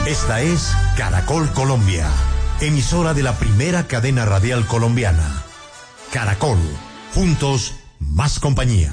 Esta es Caracol Colombia, emisora de la primera cadena radial colombiana. Caracol, juntos, más compañía.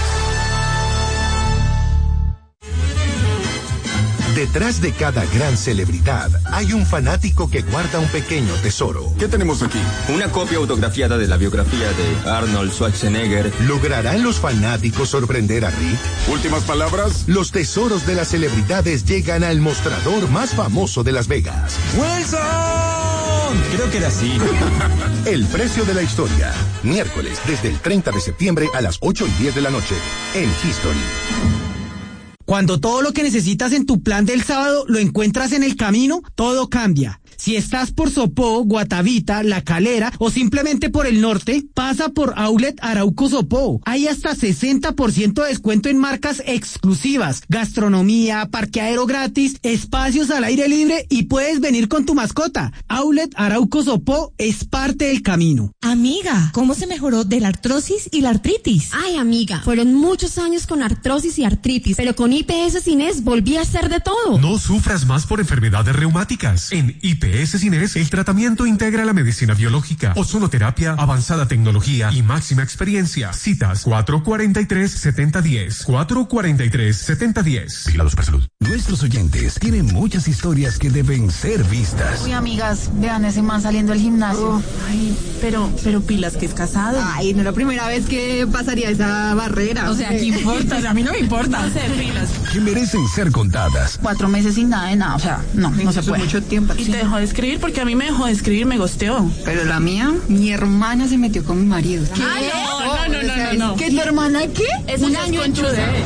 Detrás de cada gran celebridad hay un fanático que guarda un pequeño tesoro. ¿Qué tenemos aquí? Una copia autografiada de la biografía de Arnold Schwarzenegger. ¿Lograrán los fanáticos sorprender a Rick? ¿Últimas palabras? Los tesoros de las celebridades llegan al mostrador más famoso de Las Vegas. ¡Wilson! Creo que era así. El precio de la historia. Miércoles, desde el 30 de septiembre a las 8:10 de la noche. En History. Cuando todo lo que necesitas en tu plan del sábado lo encuentras en el camino, todo cambia. Si estás por Sopó, Guatavita, La Calera o simplemente por el norte, pasa por Outlet Arauco Sopó. Hay hasta 60% de descuento en marcas exclusivas, gastronomía, parqueadero gratis, espacios al aire libre y puedes venir con tu mascota. Outlet Arauco Sopó es parte del camino. Amiga, ¿cómo se mejoró de la artrosis y la artritis? Ay, amiga, fueron muchos años con artrosis y artritis, pero con IPS Cines volví a hacer de todo. No sufras más por enfermedades reumáticas. En IPS Cines, el tratamiento integra la medicina biológica, ozonoterapia, avanzada tecnología y máxima experiencia. Citas 443-7010. 443-7010. Vigilado Supersalud. Nuestros oyentes tienen muchas historias que deben ser vistas. Uy, amigas, vean ese man saliendo del gimnasio. Ay, pero pilas que es casado. Ay, no es la primera vez que pasaría esa barrera. O sea, ¿qué importa? O sea, a mí no me importa. Hacer pilas. Que merecen ser contadas. 4 meses sin nada de nada, o sea, no se puede. Mucho tiempo. Y te dejó de escribir porque a mí me dejó de escribir, me gosteó. Pero la mía, mi hermana se metió con mi marido. ¿Qué? No. ¿Qué, tu hermana qué? Es un año en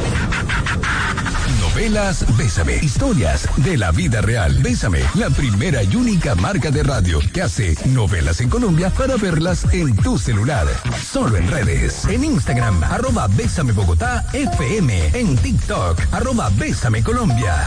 Novelas Bésame. Historias de la vida real. Bésame, la primera y única marca de radio que hace novelas en Colombia para verlas en tu celular. Solo en redes. En Instagram, @Bésame Bogotá FM. En TikTok, @Bésame Colombia.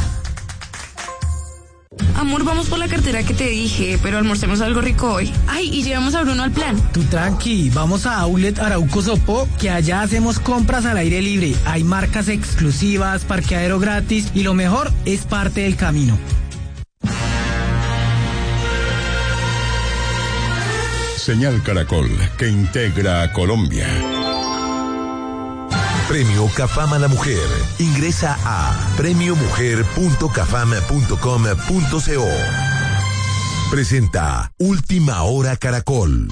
Amor, vamos por la cartera que te dije, pero almorcemos algo rico hoy. Ay, y llevamos a Bruno al plan. Tú tranqui, vamos a Outlet Arauco Sopó, que allá hacemos compras al aire libre. Hay marcas exclusivas, parqueadero gratis y lo mejor es parte del camino. Señal Caracol, que integra a Colombia. Premio Cafam a la Mujer. Ingresa a premiomujer.cafam.com.co. Presenta Última Hora Caracol.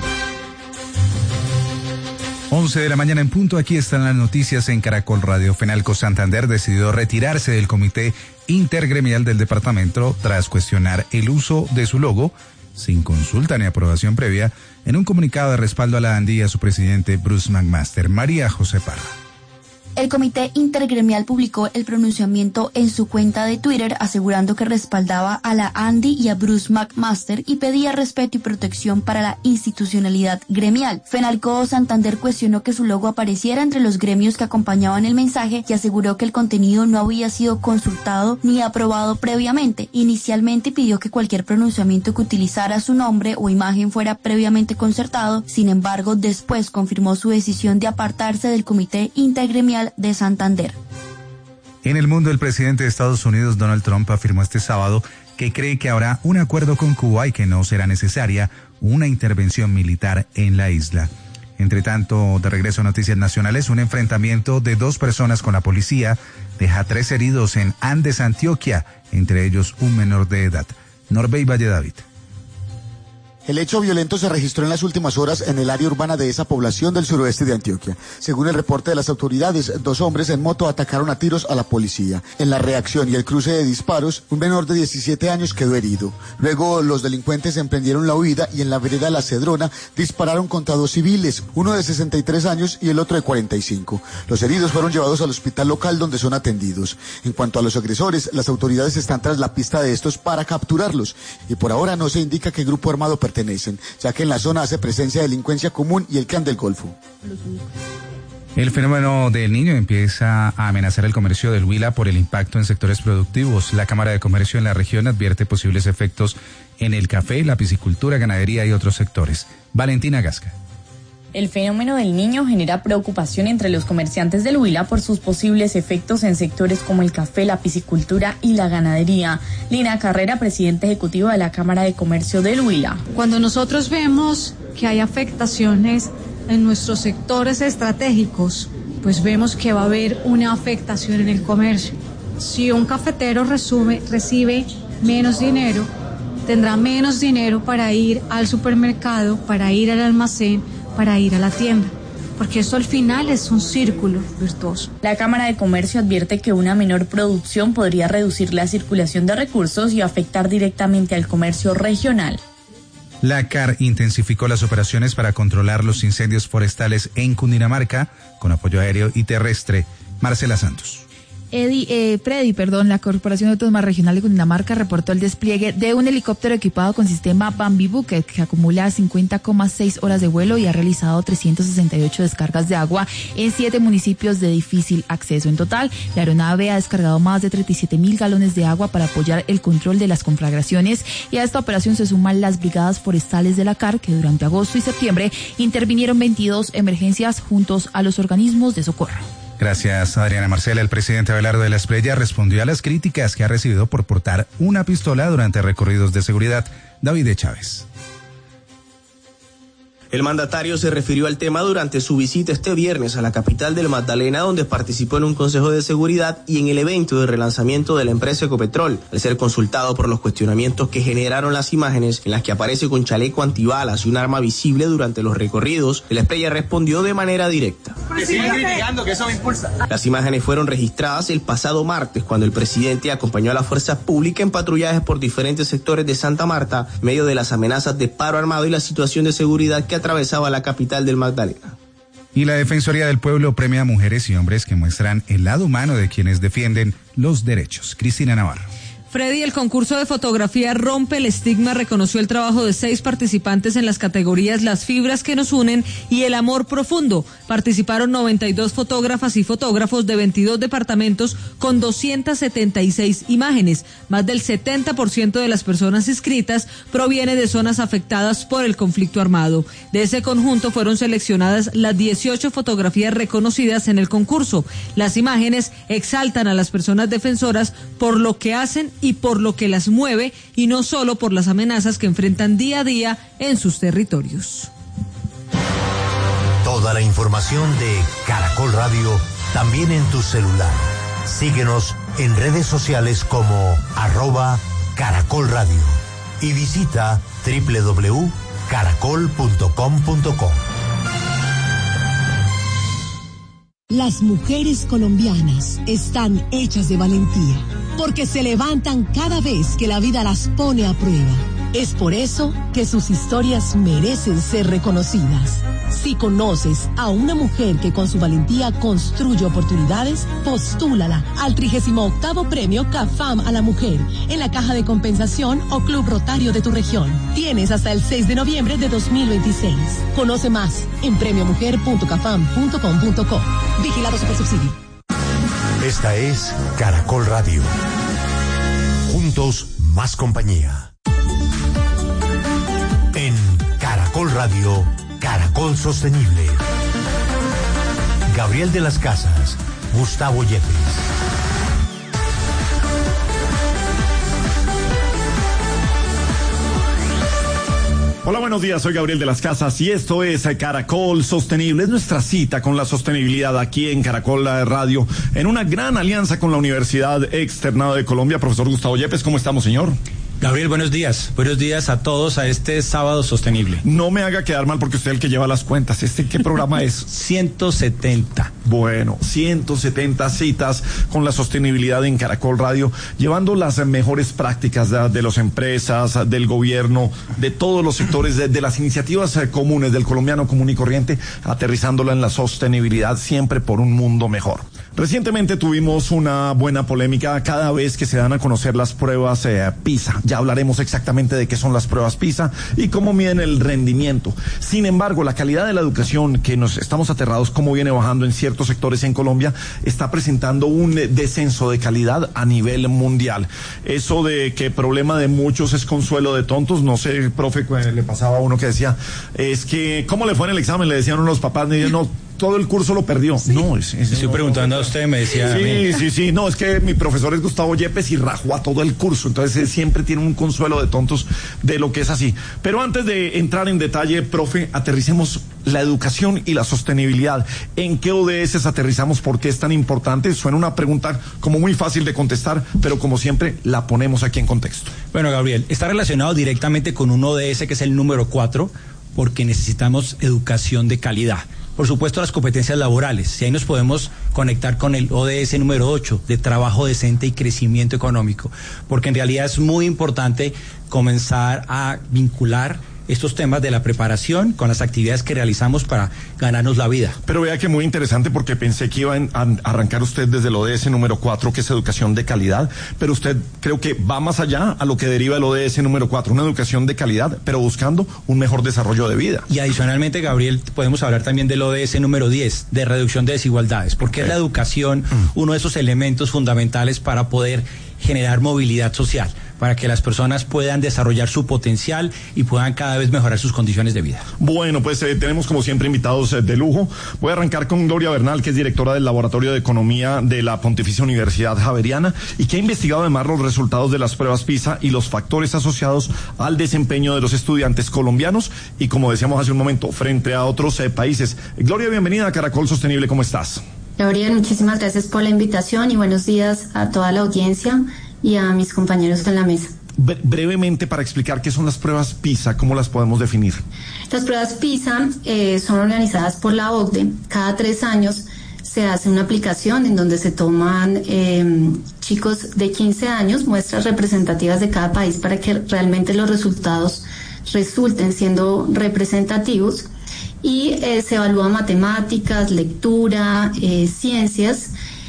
11 de la mañana en punto, aquí están las noticias en Caracol Radio. Fenalco Santander decidió retirarse del Comité Intergremial del departamento tras cuestionar el uso de su logo sin consulta ni aprobación previa en un comunicado de respaldo a la ANDI y a su presidente Bruce McMaster. María José Parra. El Comité Intergremial publicó el pronunciamiento en su cuenta de Twitter asegurando que respaldaba a la ANDI y a Bruce McMaster y pedía respeto y protección para la institucionalidad gremial. Fenalco Santander cuestionó que su logo apareciera entre los gremios que acompañaban el mensaje y aseguró que el contenido no había sido consultado ni aprobado previamente. Inicialmente pidió que cualquier pronunciamiento que utilizara su nombre o imagen fuera previamente concertado. Sin embargo, después confirmó su decisión de apartarse del Comité Intergremial de Santander. En el mundo, el presidente de Estados Unidos, Donald Trump, afirmó este sábado que cree que habrá un acuerdo con Cuba y que no será necesaria una intervención militar en la isla. Entre tanto, de regreso a Noticias Nacionales, un enfrentamiento de 2 personas con la policía deja 3 heridos en Andes, Antioquia, entre ellos un menor de edad. Norbey Valle David. El hecho violento se registró en las últimas horas en el área urbana de esa población del suroeste de Antioquia. Según el reporte de las autoridades, 2 hombres en moto atacaron a tiros a la policía. En la reacción y el cruce de disparos, un menor de 17 años quedó herido. Luego los delincuentes emprendieron la huida y en la vereda La Cedrona dispararon contra 2 civiles, uno de 63 años y el otro de 45. Los heridos fueron llevados al hospital local donde son atendidos. En cuanto a los agresores, las autoridades están tras la pista de estos para capturarlos y por ahora no se indica qué grupo armado pertenecen, ya que en la zona hace presencia de delincuencia común y el clan del Golfo. El fenómeno del Niño empieza a amenazar el comercio del Huila por el impacto en sectores productivos. La Cámara de Comercio en la región advierte posibles efectos en el café, la piscicultura, ganadería y otros sectores. Valentina Gasca. El fenómeno del Niño genera preocupación entre los comerciantes del Huila por sus posibles efectos en sectores como el café, la piscicultura y la ganadería. Lina Carrera, presidente ejecutivo de la Cámara de Comercio del Huila. Cuando nosotros vemos que hay afectaciones en nuestros sectores estratégicos, pues vemos que va a haber una afectación en el comercio. Si un cafetero recibe menos dinero, tendrá menos dinero para ir al supermercado, para ir al almacén, para ir a la tienda, porque esto al final es un círculo virtuoso. La Cámara de Comercio advierte que una menor producción podría reducir la circulación de recursos y afectar directamente al comercio regional. La CAR intensificó las operaciones para controlar los incendios forestales en Cundinamarca con apoyo aéreo y terrestre. Marcela Santos. La Corporación Autónoma Regional de Cundinamarca reportó el despliegue de un helicóptero equipado con sistema Bambi Bucket que acumula 50,6 horas de vuelo y ha realizado 368 descargas de agua en 7 municipios de difícil acceso. En total, la aeronave ha descargado más de 37.000 galones de agua para apoyar el control de las conflagraciones, y a esta operación se suman las brigadas forestales de la CAR, que durante agosto y septiembre intervinieron 22 emergencias juntos a los organismos de socorro. Gracias, Adriana Marcela. El presidente Abelardo de la Espriella respondió a las críticas que ha recibido por portar una pistola durante recorridos de seguridad. David de Chávez. El mandatario se refirió al tema durante su visita este viernes a la capital del Magdalena, donde participó en un consejo de seguridad y en el evento de relanzamiento de la empresa Ecopetrol. Al ser consultado por los cuestionamientos que generaron las imágenes en las que aparece con chaleco antibalas y un arma visible durante los recorridos, el Espriella respondió de manera directa. Que siguen criticando, que eso me impulsa. Las imágenes fueron registradas el pasado martes, cuando el presidente acompañó a la fuerza pública en patrullajes por diferentes sectores de Santa Marta, en medio de las amenazas de paro armado y la situación de seguridad que atravesaba la capital del Magdalena. Y la Defensoría del Pueblo premia a mujeres y hombres que muestran el lado humano de quienes defienden los derechos. Cristina Navarro. Freddy, el concurso de fotografía Rompe el Estigma reconoció el trabajo de 6 participantes en las categorías Las fibras que nos unen y El amor profundo. Participaron 92 fotógrafas y fotógrafos de 22 departamentos con 276 imágenes. Más del 70% de las personas inscritas proviene de zonas afectadas por el conflicto armado. De ese conjunto fueron seleccionadas las 18 fotografías reconocidas en el concurso. Las imágenes exaltan a las personas defensoras por lo que hacen y por lo que las mueve, y no solo por las amenazas que enfrentan día a día en sus territorios. Toda la información de Caracol Radio también en tu celular. Síguenos en redes sociales como @Caracol Radio y visita www.caracol.com.co. Las mujeres colombianas están hechas de valentía, porque se levantan cada vez que la vida las pone a prueba. Es por eso que sus historias merecen ser reconocidas. Si conoces a una mujer que con su valentía construye oportunidades, postúlala al 38º Premio CAFAM a la Mujer en la Caja de Compensación o Club Rotario de tu región. Tienes hasta el 6 de noviembre de 2026. Conoce más en premiomujer.cafam.com.co. Vigilado Supersubsidio. Esta es Caracol Radio. Juntos, más compañía. En Caracol Radio, Caracol Sostenible. Gabriel de las Casas, Gustavo Yepes. Hola, buenos días, soy Gabriel de las Casas y esto es Caracol Sostenible. Es nuestra cita con la sostenibilidad aquí en Caracol Radio, en una gran alianza con la Universidad Externado de Colombia. Profesor Gustavo Yepes, ¿cómo estamos, señor? Gabriel, buenos días. Buenos días a todos a este sábado sostenible. No me haga quedar mal porque usted es el que lleva las cuentas. ¿Qué programa es? 170. Bueno, 170 citas con la sostenibilidad en Caracol Radio, llevando las mejores prácticas de las empresas, del gobierno, de todos los sectores, de las iniciativas comunes del colombiano común y corriente, aterrizándola en la sostenibilidad siempre por un mundo mejor. Recientemente tuvimos una buena polémica cada vez que se dan a conocer las pruebas PISA. Ya hablaremos exactamente de qué son las pruebas PISA y cómo miden el rendimiento. Sin embargo, la calidad de la educación, que nos estamos aterrados cómo viene bajando en ciertos sectores en Colombia, está presentando un descenso de calidad a nivel mundial. Eso de que problema de muchos es consuelo de tontos, no sé, profe, le pasaba a uno que decía, es que, ¿cómo le fue en el examen? Le decían los papás, me decían, no, todo el curso lo perdió. Sí. No, estoy preguntando a usted, me decía. Sí, no, es que mi profesor es Gustavo Yepes y rajó a todo el curso, entonces siempre tiene un consuelo de tontos de lo que es así. Pero antes de entrar en detalle, profe, aterricemos la educación y la sostenibilidad. ¿En qué ODS aterrizamos? ¿Por qué es tan importante? Suena una pregunta como muy fácil de contestar, pero como siempre la ponemos aquí en contexto. Bueno, Gabriel, está relacionado directamente con un ODS que es el número 4, porque necesitamos educación de calidad. Por supuesto, las competencias laborales, si ahí nos podemos conectar con el ODS número 8, de trabajo decente y crecimiento económico, porque en realidad es muy importante comenzar a vincular estos temas de la preparación con las actividades que realizamos para ganarnos la vida. Pero vea que muy interesante, porque pensé que iba a arrancar usted desde el ODS número 4, que es educación de calidad, pero usted creo que va más allá a lo que deriva el ODS número 4, una educación de calidad, pero buscando un mejor desarrollo de vida. Y adicionalmente, Gabriel, podemos hablar también del ODS número 10, de reducción de desigualdades, porque es la educación uno de esos elementos fundamentales para poder generar movilidad social, para que las personas puedan desarrollar su potencial y puedan cada vez mejorar sus condiciones de vida. Bueno, pues tenemos como siempre invitados de lujo. Voy a arrancar con Gloria Bernal, que es directora del Laboratorio de Economía de la Pontificia Universidad Javeriana y que ha investigado además los resultados de las pruebas PISA y los factores asociados al desempeño de los estudiantes colombianos y, como decíamos hace un momento, frente a otros países. Gloria, bienvenida a Caracol Sostenible, ¿cómo estás? Gabriel, muchísimas gracias por la invitación y buenos días a toda la audiencia y a mis compañeros en la mesa. Brevemente, para explicar qué son las pruebas PISA, ¿cómo las podemos definir? Las pruebas PISA son organizadas por la OCDE. Cada 3 años se hace una aplicación en donde se toman chicos de 15 años, muestras representativas de cada país para que realmente los resultados resulten siendo representativos. Y se evalúa matemáticas, lectura, ciencias,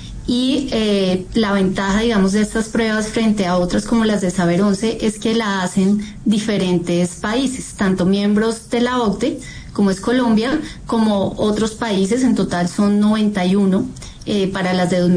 y la ventaja, digamos, de estas pruebas frente a otras como las de Saber 11 es que la hacen diferentes países, tanto miembros de la OCDE, como es Colombia, como otros países. En total son 91 para las de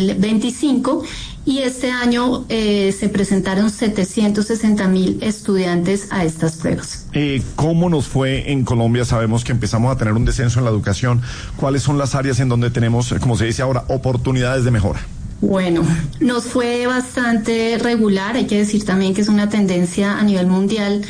2025. Y este año se presentaron 760,000 estudiantes a estas pruebas. ¿Cómo nos fue en Colombia? Sabemos que empezamos a tener un descenso en la educación. ¿Cuáles son las áreas en donde tenemos, como se dice ahora, oportunidades de mejora? Bueno, nos fue bastante regular. Hay que decir también que es una tendencia a nivel mundial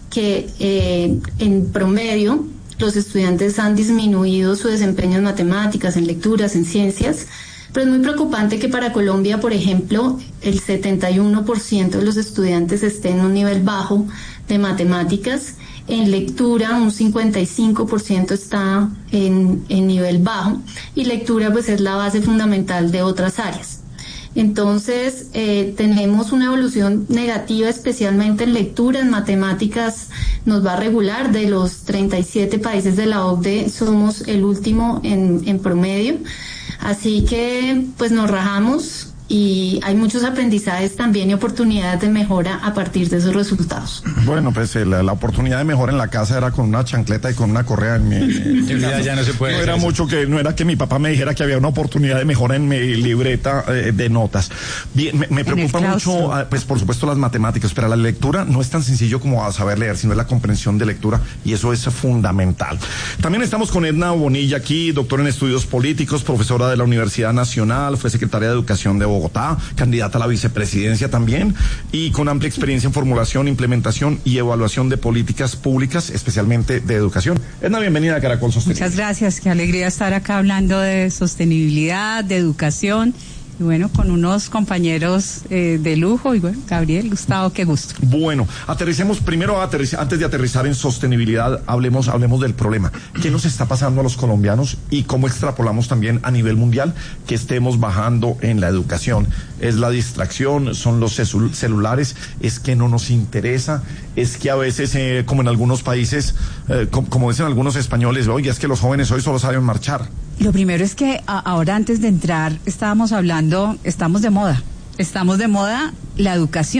que en promedio los estudiantes han disminuido su desempeño en matemáticas, en lecturas, en ciencias. Pero es muy preocupante que para Colombia, por ejemplo, el 71% de los estudiantes estén en un nivel bajo de matemáticas. En lectura, un 55% está en nivel bajo. Y lectura, pues, es la base fundamental de otras áreas. Entonces, tenemos una evolución negativa, especialmente en lectura. En matemáticas nos va a regular. De los 37 países de la OCDE, somos el último en promedio. Así que pues nos rajamos y hay muchos aprendizajes también y oportunidades de mejora a partir de esos resultados. Bueno, pues la oportunidad de mejora en la casa era con una chancleta y con una correa en mi ya no se puede. No era mucho que, no era que mi papá me dijera que había una oportunidad de mejora en mi libreta de notas. Bien, me preocupa mucho, pues por supuesto las matemáticas, pero la lectura no es tan sencillo como saber leer, sino es la comprensión de lectura y eso es fundamental. También estamos con Edna Bonilla aquí, doctora en estudios políticos, profesora de la Universidad Nacional, fue secretaria de Educación de Bogotá, candidata a la vicepresidencia también y con amplia experiencia en formulación, implementación y evaluación de políticas públicas, especialmente de educación. Edna, bienvenida a Caracol Sostenible. Muchas gracias, qué alegría estar acá hablando de sostenibilidad, de educación. Y bueno, con unos compañeros de lujo, y bueno, Gabriel, Gustavo, qué gusto. Bueno, aterricemos primero, antes de aterrizar en sostenibilidad, hablemos del problema. ¿Qué nos está pasando a los colombianos y cómo extrapolamos también a nivel mundial que estemos bajando en la educación? ¿Es la distracción? ¿Son los celulares? ¿Es que no nos interesa? ¿Es que a veces, como en algunos países, como dicen algunos españoles, oye, es que los jóvenes hoy solo saben marchar? Lo primero es que ahora antes de entrar estamos de moda la educación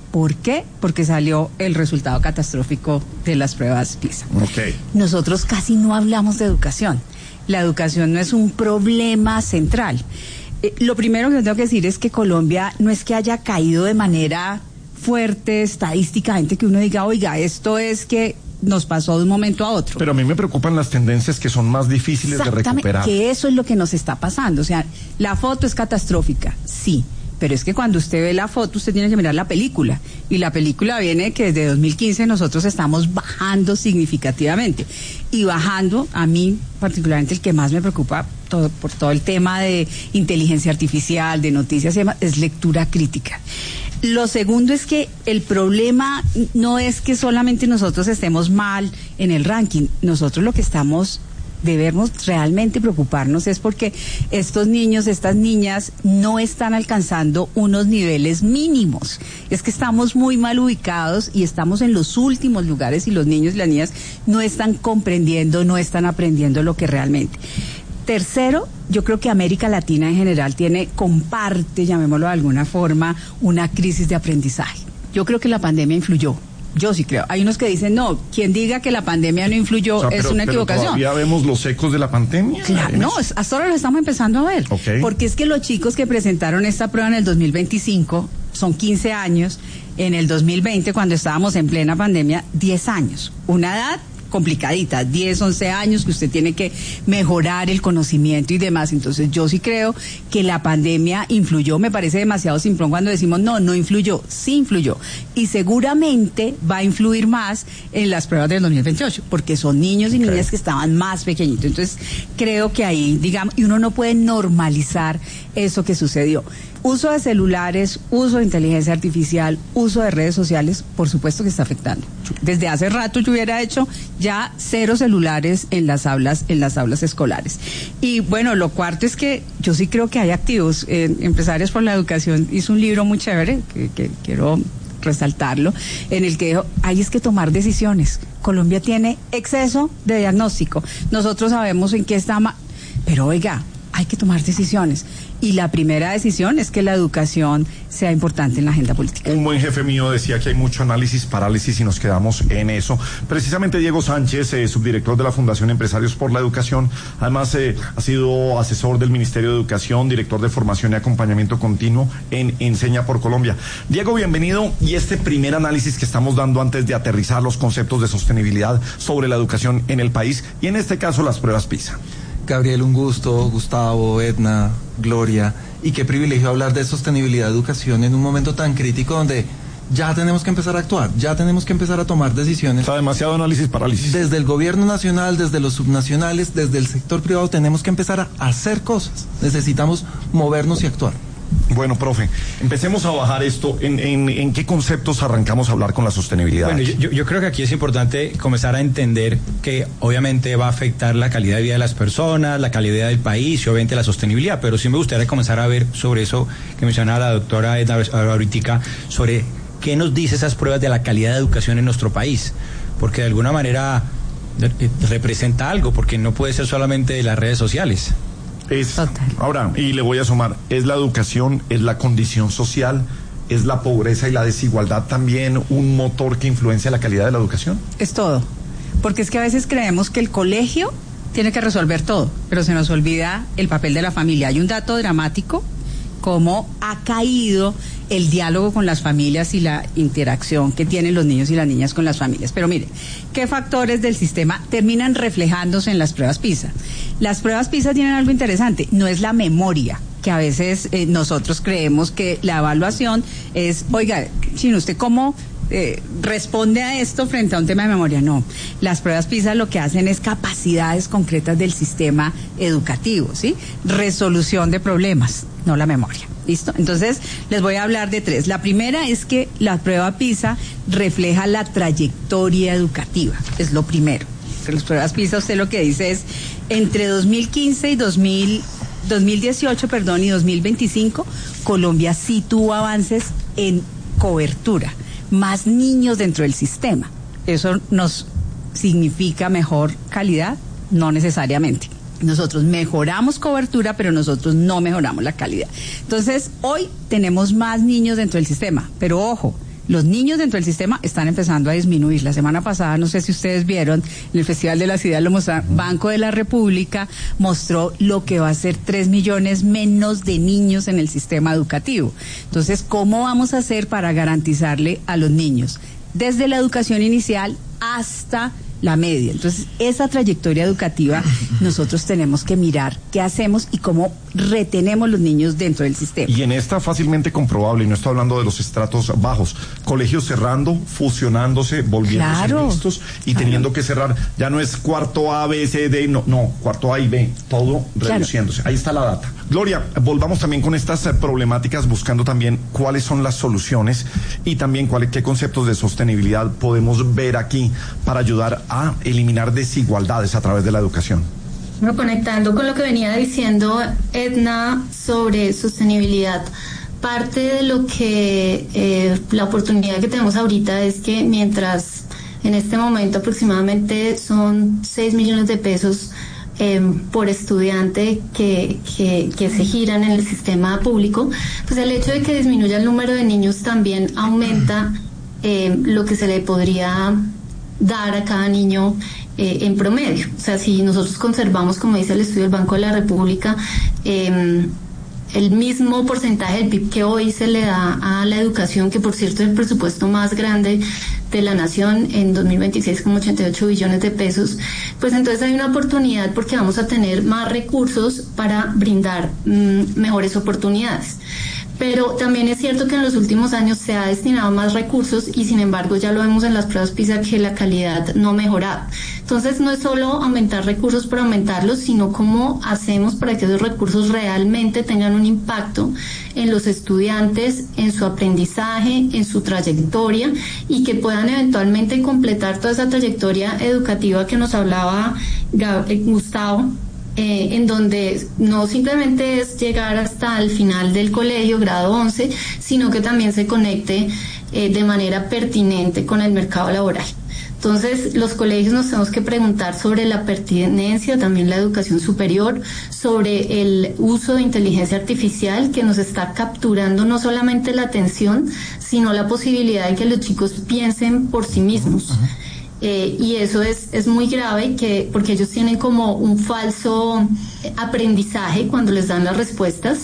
¿Por qué? Porque salió el resultado catastrófico de las pruebas PISA. Okay. Nosotros casi no hablamos de educación. La educación no es un problema central. Lo primero que tengo que decir es que Colombia no es que haya caído de manera fuerte estadísticamente, que uno diga, oiga, esto es que nos pasó de un momento a otro. Pero a mí me preocupan las tendencias que son más difíciles de recuperar. Que eso es lo que nos está pasando. O sea, la foto es catastrófica, sí, pero es que cuando usted ve la foto, usted tiene que mirar la película. Y la película viene que desde 2015 nosotros estamos bajando significativamente. Y bajando, a mí particularmente el que más me preocupa por todo el tema de inteligencia artificial, de noticias y demás, es lectura crítica. Lo segundo es que el problema no es que solamente nosotros estemos mal en el ranking. Nosotros lo que debemos realmente preocuparnos es porque estos niños, estas niñas no están alcanzando unos niveles mínimos. Es que estamos muy mal ubicados y estamos en los últimos lugares y los niños y las niñas no están comprendiendo, no están aprendiendo lo que realmente. Tercero, yo creo que América Latina en general comparte, llamémoslo de alguna forma, una crisis de aprendizaje. Yo creo que la pandemia influyó. Yo sí creo. Hay unos que dicen, no, quien diga que la pandemia no influyó es una equivocación. ¿Todavía vemos los ecos de la pandemia? Claro, no, hasta ahora lo estamos empezando a ver. Okay. Porque es que los chicos que presentaron esta prueba en el 2025 son 15 años, en el 2020, cuando estábamos en plena pandemia, 10 años. Una edad complicadita, 10, 11 años que usted tiene que mejorar el conocimiento y demás. Entonces yo sí creo que la pandemia influyó. Me parece demasiado simplón cuando decimos no influyó. Sí influyó y seguramente va a influir más en las pruebas del 2028 porque son niños y niñas que estaban más pequeñitos. Entonces creo que ahí, digamos, y uno no puede normalizar eso que sucedió. Uso de celulares, uso de inteligencia artificial, uso de redes sociales, por supuesto que está afectando. Desde hace rato yo hubiera hecho ya 0 celulares en las aulas escolares. Y bueno, lo cuarto es que yo sí creo que hay activos. Empresarios por la Educación hizo un libro muy chévere, que quiero resaltarlo, en el que dijo, hay es que tomar decisiones. Colombia tiene exceso de diagnóstico. Nosotros sabemos en qué está pero oiga, hay que tomar decisiones. Y la primera decisión es que la educación sea importante en la agenda política. Un buen jefe mío decía que hay mucho análisis, parálisis y nos quedamos en eso. Precisamente Diego Sánchez, subdirector de la Fundación Empresarios por la Educación, además ha sido asesor del Ministerio de Educación, director de formación y acompañamiento continuo en Enseña por Colombia. Diego, bienvenido. Y este primer análisis que estamos dando antes de aterrizar los conceptos de sostenibilidad sobre la educación en el país y en este caso las pruebas PISA. Gabriel, un gusto, Gustavo, Edna, Gloria, y qué privilegio hablar de sostenibilidad de educación en un momento tan crítico donde ya tenemos que empezar a actuar, ya tenemos que empezar a tomar decisiones. Está demasiado análisis, parálisis. Desde el gobierno nacional, desde los subnacionales, desde el sector privado, tenemos que empezar a hacer cosas. Necesitamos movernos y actuar. Bueno, profe, empecemos a bajar esto. ¿En qué conceptos arrancamos a hablar con la sostenibilidad? Bueno, yo creo que aquí es importante comenzar a entender que obviamente va a afectar la calidad de vida de las personas, la calidad del país y obviamente la sostenibilidad, pero sí me gustaría comenzar a ver sobre eso que mencionaba la doctora Edna ahorita, sobre qué nos dice esas pruebas de la calidad de educación en nuestro país, porque de alguna manera representa algo, porque no puede ser solamente de las redes sociales. Ahora, y le voy a sumar, ¿es la educación, es la condición social, es la pobreza y la desigualdad también un motor que influencia la calidad de la educación? Es todo, porque es que a veces creemos que el colegio tiene que resolver todo, pero se nos olvida el papel de la familia. Hay un dato dramático, cómo ha caído el diálogo con las familias y la interacción que tienen los niños y las niñas con las familias. Pero mire, ¿qué factores del sistema terminan reflejándose en las pruebas PISA? Las pruebas PISA tienen algo interesante, no es la memoria, que a veces nosotros creemos que la evaluación es, oiga, Chino, ¿usted cómo responde a esto frente a un tema de memoria? No, las pruebas PISA lo que hacen es capacidades concretas del sistema educativo, ¿sí? Resolución de problemas, no la memoria. ¿Listo? Entonces, les voy a hablar de 3. La primera es que la prueba PISA refleja la trayectoria educativa, es lo primero. En las pruebas PISA usted lo que dice es, entre 2015 y 2018, y 2025, Colombia sí tuvo avances en cobertura, más niños dentro del sistema. ¿Eso nos significa mejor calidad? No necesariamente. Nosotros mejoramos cobertura, pero nosotros no mejoramos la calidad. Entonces, hoy tenemos más niños dentro del sistema, pero ojo, los niños dentro del sistema están empezando a disminuir. La semana pasada, no sé si ustedes vieron, en el Festival de la Ciudad lo mostró, Banco de la República mostró lo que va a ser 3 millones menos de niños en el sistema educativo. Entonces, ¿cómo vamos a hacer para garantizarle a los niños, desde la educación inicial hasta la media? Entonces, esa trayectoria educativa nosotros tenemos que mirar qué hacemos y cómo retenemos los niños dentro del sistema. Y en esta fácilmente comprobable, y no estoy hablando de los estratos bajos, colegios cerrando, fusionándose, volviéndose mixtos y teniendo que cerrar. Ya no es cuarto A, B, C, D, no, cuarto A y B, todo reduciéndose. Ahí está la data. Gloria, volvamos también con estas problemáticas, buscando también cuáles son las soluciones y también qué conceptos de sostenibilidad podemos ver aquí para ayudar a eliminar desigualdades a través de la educación. Bueno, conectando con lo que venía diciendo Edna sobre sostenibilidad, parte de lo que la oportunidad que tenemos ahorita es que mientras en este momento aproximadamente son 6 millones de pesos por estudiante que se giran en el sistema público, pues el hecho de que disminuya el número de niños también aumenta lo que se le podría dar a cada niño en promedio. O sea, si nosotros conservamos, como dice el estudio del Banco de la República, el mismo porcentaje del PIB que hoy se le da a la educación, que por cierto es el presupuesto más grande de la nación en 2026, como 88 billones de pesos, pues entonces hay una oportunidad porque vamos a tener más recursos para brindar mejores oportunidades. Pero también es cierto que en los últimos años se ha destinado más recursos y sin embargo ya lo vemos en las pruebas PISA que la calidad no ha mejorado. Entonces no es solo aumentar recursos por aumentarlos, sino cómo hacemos para que esos recursos realmente tengan un impacto en los estudiantes, en su aprendizaje, en su trayectoria y que puedan eventualmente completar toda esa trayectoria educativa que nos hablaba Gustavo. En donde no simplemente es llegar hasta el final del colegio, grado 11, sino que también se conecte de manera pertinente con el mercado laboral. Entonces, los colegios nos tenemos que preguntar sobre la pertinencia, también la educación superior, sobre el uso de inteligencia artificial que nos está capturando no solamente la atención, sino la posibilidad de que los chicos piensen por sí mismos. Y eso es muy grave porque ellos tienen como un falso aprendizaje cuando les dan las respuestas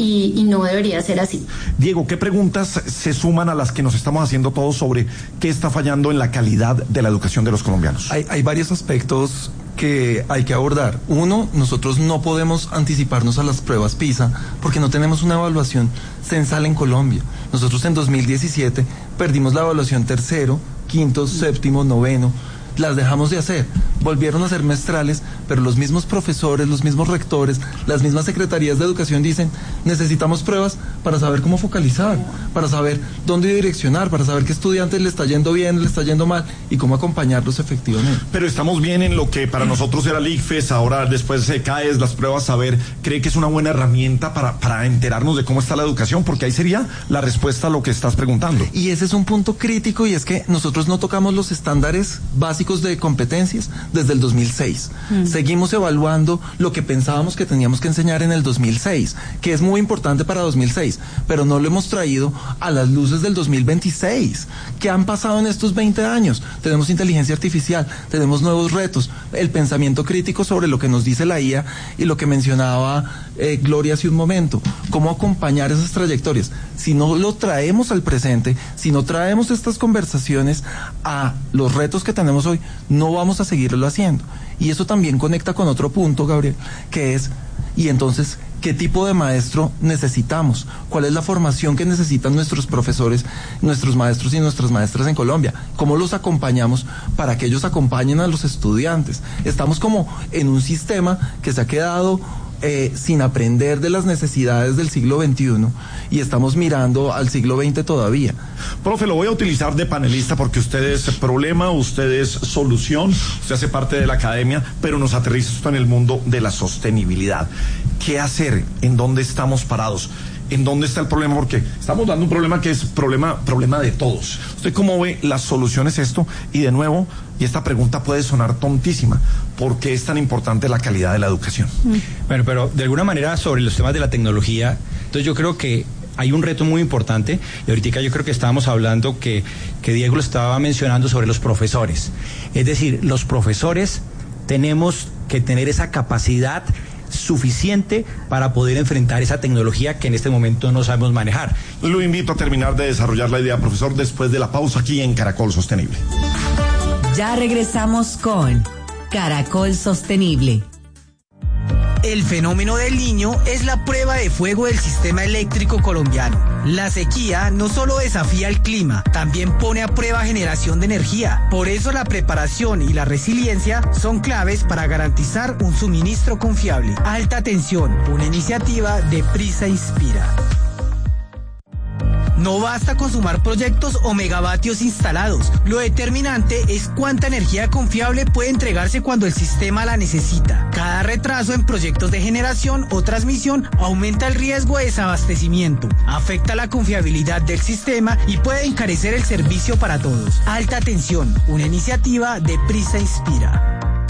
y no debería ser así. Diego, ¿qué preguntas se suman a las que nos estamos haciendo todos sobre qué está fallando en la calidad de la educación de los colombianos? Hay varios aspectos que hay que abordar. Uno, nosotros no podemos anticiparnos a las pruebas PISA porque no tenemos una evaluación censal en Colombia. Nosotros en 2017 perdimos la evaluación tercero, quinto, séptimo, noveno, las dejamos de hacer, volvieron a ser mestrales, pero los mismos profesores, los mismos rectores, las mismas secretarías de educación dicen, necesitamos pruebas para saber cómo focalizar, para saber dónde direccionar, para saber qué estudiantes le está yendo bien, le está yendo mal y cómo acompañarlos efectivamente. Pero estamos bien en lo que para nosotros era el ICFES, ahora después se CAES, las pruebas, saber, ¿cree que es una buena herramienta para enterarnos de cómo está la educación? Porque ahí sería la respuesta a lo que estás preguntando. Y ese es un punto crítico y es que nosotros no tocamos los estándares básicos de competencias desde el 2006. Seguimos evaluando lo que pensábamos que teníamos que enseñar en el 2006, que es muy importante para 2006, pero no lo hemos traído a las luces del 2026. ¿Qué han pasado en estos 20 años? Tenemos inteligencia artificial, tenemos nuevos retos, el pensamiento crítico sobre lo que nos dice la IA y lo que mencionaba Gloria hace un momento, cómo acompañar esas trayectorias. Si no lo traemos al presente, si no traemos estas conversaciones a los retos que tenemos hoy, no vamos a seguirlo haciendo. Y eso también conecta con otro punto, Gabriel, que es, y entonces, ¿qué tipo de maestro necesitamos? ¿Cuál es la formación que necesitan nuestros profesores, nuestros maestros y nuestras maestras en Colombia? ¿Cómo los acompañamos para que ellos acompañen a los estudiantes? Estamos como en un sistema que se ha quedado sin aprender de las necesidades del siglo XXI y estamos mirando al siglo XX todavía. Profe, lo voy a utilizar de panelista porque usted es problema, usted es solución, usted hace parte de la academia, pero nos aterriza esto en el mundo de la sostenibilidad. ¿Qué hacer? ¿En dónde estamos parados? ¿En dónde está el problema? Porque estamos dando un problema que es problema de todos. ¿Usted cómo ve las soluciones esto? Y de nuevo, y esta pregunta puede sonar tontísima, ¿por qué es tan importante la calidad de la educación? Bueno, pero de alguna manera sobre los temas de la tecnología, entonces yo creo que hay un reto muy importante, y ahorita yo creo que estábamos hablando que Diego lo estaba mencionando sobre los profesores. Es decir, los profesores tenemos que tener esa capacidad suficiente para poder enfrentar esa tecnología que en este momento no sabemos manejar. Lo invito a terminar de desarrollar la idea, profesor, después de la pausa aquí en Caracol Sostenible. Ya regresamos con Caracol Sostenible. El fenómeno del Niño es la prueba de fuego del sistema eléctrico colombiano. La sequía no solo desafía el clima, también pone a prueba generación de energía. Por eso la preparación y la resiliencia son claves para garantizar un suministro confiable. Alta tensión, una iniciativa de Prisa Inspira. No basta con sumar proyectos o megavatios instalados. Lo determinante es cuánta energía confiable puede entregarse cuando el sistema la necesita. Cada retraso en proyectos de generación o transmisión aumenta el riesgo de desabastecimiento, afecta la confiabilidad del sistema y puede encarecer el servicio para todos. Alta tensión, una iniciativa de Prisa Inspira.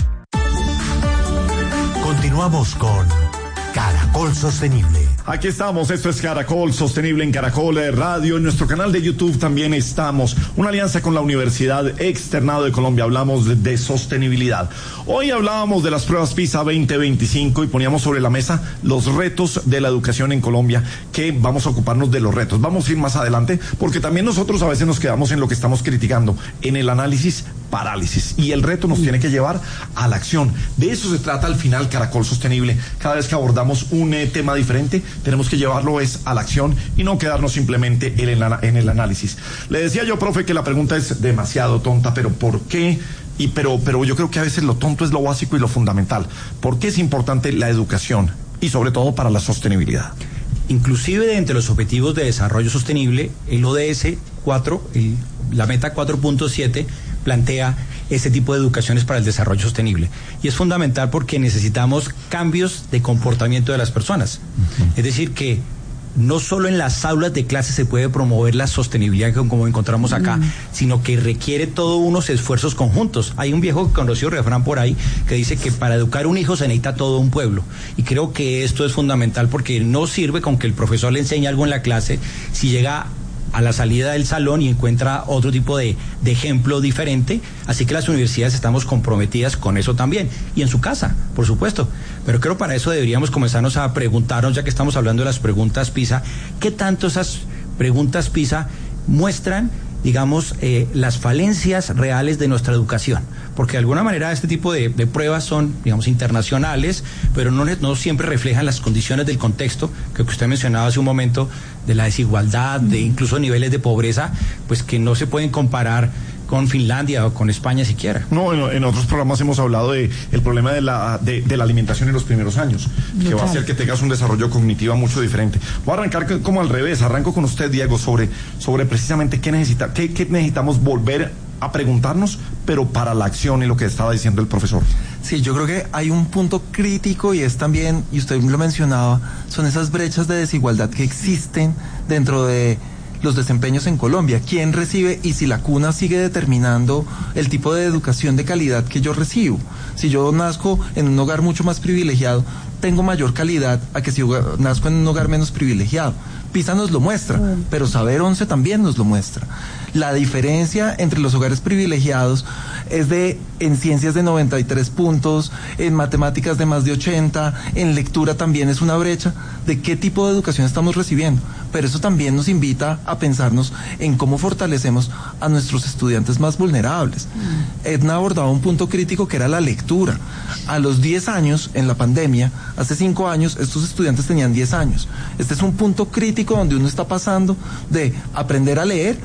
Continuamos con Caracol Sostenible. Aquí estamos, esto es Caracol Sostenible en Caracol Radio. En nuestro canal de YouTube también estamos. Una alianza con la Universidad Externado de Colombia. Hablamos de sostenibilidad. Hoy hablábamos de las pruebas PISA 2025 y poníamos sobre la mesa los retos de la educación en Colombia, que vamos a ocuparnos de los retos. Vamos a ir más adelante porque también nosotros a veces nos quedamos en lo que estamos criticando, en el análisis parálisis, y el reto nos tiene que llevar a la acción. De eso se trata al final Caracol Sostenible. Cada vez que abordamos un tema diferente, tenemos que llevarlo a la acción y no quedarnos simplemente en el análisis. Le decía yo, profe, que la pregunta es demasiado tonta, pero ¿por qué? Pero yo creo que a veces lo tonto es lo básico y lo fundamental. ¿Por qué es importante la educación? Y sobre todo para la sostenibilidad. Inclusive de entre los objetivos de desarrollo sostenible, el ODS 4, la meta 4.7, plantea ese tipo de educaciones para el desarrollo sostenible. Y es fundamental porque necesitamos cambios de comportamiento de las personas. Es decir, que no solo en las aulas de clase se puede promover la sostenibilidad como encontramos acá, sino que requiere todos unos esfuerzos conjuntos. Hay un viejo conocido refrán por ahí que dice que para educar un hijo se necesita todo un pueblo. Y creo que esto es fundamental porque no sirve con que el profesor le enseñe algo en la clase si llega a la salida del salón y encuentra otro tipo de ejemplo diferente. Así que las universidades estamos comprometidas con eso también, y en su casa, por supuesto. Pero creo que para eso deberíamos comenzarnos a preguntarnos, ya que estamos hablando de las preguntas PISA, ¿qué tanto esas preguntas PISA muestran, digamos, las falencias reales de nuestra educación? Porque de alguna manera este tipo de pruebas son, digamos, internacionales, pero no siempre reflejan las condiciones del contexto que usted mencionaba hace un momento, de la desigualdad, de incluso niveles de pobreza, pues que no se pueden comparar con Finlandia o con España siquiera. No, en otros programas hemos hablado de el problema de la alimentación en los primeros años, que va a hacer que tengas un desarrollo cognitivo mucho diferente. Voy a arrancar como al revés. Arranco con usted, Diego, sobre precisamente qué necesitamos volver a preguntarnos, pero para la acción y lo que estaba diciendo el profesor. Sí, yo creo que hay un punto crítico y es también, y usted lo mencionaba, son esas brechas de desigualdad que existen dentro de los desempeños en Colombia. ¿Quién recibe y si la cuna sigue determinando el tipo de educación de calidad que yo recibo? Si yo nazco en un hogar mucho más privilegiado, tengo mayor calidad a que si nazco en un hogar menos privilegiado. PISA nos lo muestra, pero Saber 11 también nos lo muestra. La diferencia entre los hogares privilegiados es en ciencias de 93 puntos, en matemáticas de más de 80, en lectura también es una brecha de qué tipo de educación estamos recibiendo. Pero eso también nos invita a pensarnos en cómo fortalecemos a nuestros estudiantes más vulnerables. Edna abordaba un punto crítico que era la lectura. A los 10 años, en la pandemia, hace 5 años, estos estudiantes tenían 10 años. Este es un punto crítico donde uno está pasando de aprender a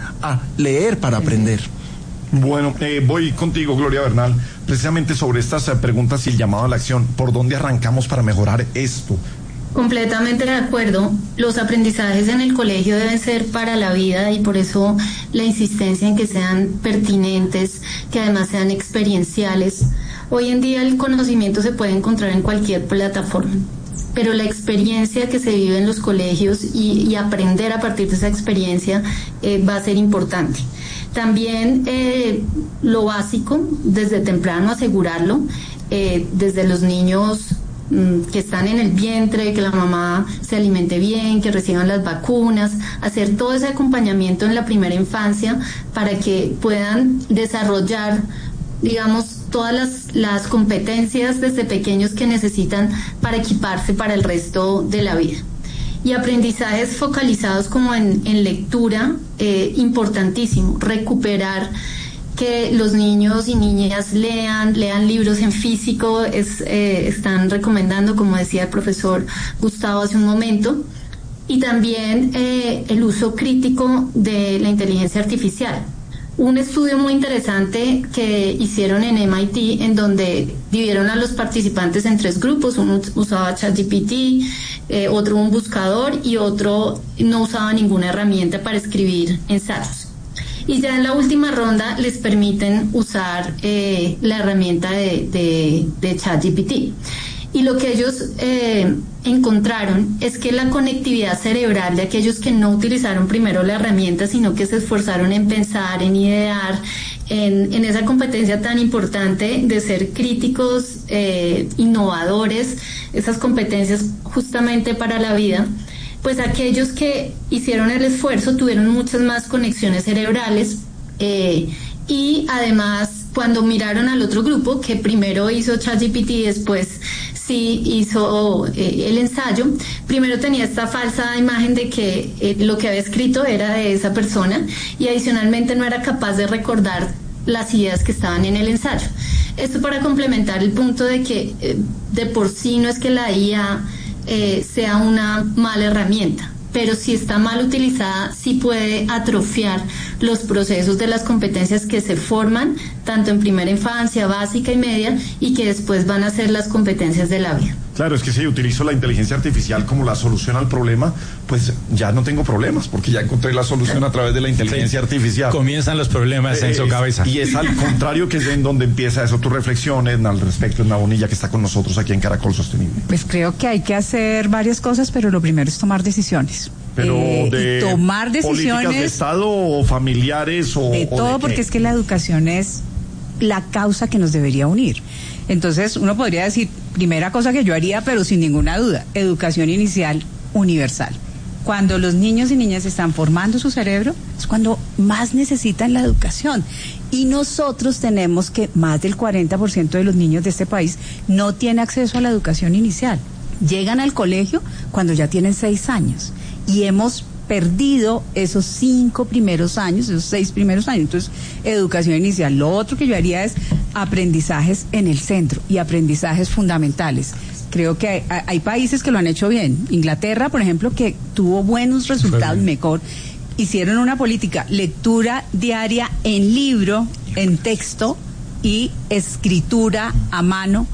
leer para aprender. Bueno, voy contigo, Gloria Bernal, precisamente sobre estas preguntas y el llamado a la acción. ¿Por dónde arrancamos para mejorar esto? Completamente de acuerdo. Los aprendizajes en el colegio deben ser para la vida y por eso la insistencia en que sean pertinentes, que además sean experienciales. Hoy en día el conocimiento se puede encontrar en cualquier plataforma, pero la experiencia que se vive en los colegios y aprender a partir de esa experiencia va a ser importante. También lo básico, desde temprano asegurarlo, desde los niños que están en el vientre, que la mamá se alimente bien, que reciban las vacunas, hacer todo ese acompañamiento en la primera infancia para que puedan desarrollar, digamos, todas las competencias desde pequeños que necesitan para equiparse para el resto de la vida. Y aprendizajes focalizados como en lectura, importantísimo, recuperar que los niños y niñas lean libros en físico, están recomendando, como decía el profesor Gustavo hace un momento, y también el uso crítico de la inteligencia artificial. Un estudio muy interesante que hicieron en MIT, en donde dividieron a los participantes en 3 grupos. Uno usaba ChatGPT, otro un buscador y otro no usaba ninguna herramienta para escribir ensayos. Y ya en la última ronda les permiten usar la herramienta de ChatGPT. Y lo que ellos encontraron es que la conectividad cerebral de aquellos que no utilizaron primero la herramienta, sino que se esforzaron en pensar, en idear, en esa competencia tan importante de ser críticos, innovadores, esas competencias justamente para la vida, pues aquellos que hicieron el esfuerzo tuvieron muchas más conexiones cerebrales y además cuando miraron al otro grupo que primero hizo ChatGPT y después sí hizo el ensayo, primero tenía esta falsa imagen de que lo que había escrito era de esa persona y adicionalmente no era capaz de recordar las ideas que estaban en el ensayo. Esto para complementar el punto de que de por sí no es que la IA sea una mala herramienta, pero si está mal utilizada sí puede atrofiar los procesos de las competencias que se forman tanto en primera infancia, básica y media, y que después van a ser las competencias de la vida. Claro, es que si utilizo la inteligencia artificial como la solución al problema, pues ya no tengo problemas, porque ya encontré la solución a través de la inteligencia artificial. Comienzan los problemas en su cabeza. Y es al contrario, que es en donde empieza eso, tus reflexiones al respecto, Edna Bonilla, que está con nosotros aquí en Caracol Sostenible. Pues creo que hay que hacer varias cosas, pero lo primero es tomar decisiones. Pero de tomar decisiones, políticas de Estado o familiares o de todo, porque es que la educación es la causa que nos debería unir. Entonces uno podría decir, primera cosa que yo haría, pero sin ninguna duda, educación inicial universal. Cuando los niños y niñas están formando su cerebro, es cuando más necesitan la educación. Y nosotros tenemos que más del 40% de los niños de este país no tiene acceso a la educación inicial. Llegan al colegio cuando ya tienen 6 años. Y hemos perdido esos 5 primeros años, esos 6 primeros años. Entonces, educación inicial. Lo otro que yo haría es aprendizajes en el centro y aprendizajes fundamentales. Creo que hay países que lo han hecho bien. Inglaterra, por ejemplo, que tuvo buenos resultados, mejor. Hicieron una política, lectura diaria en libro, en texto y escritura a mano,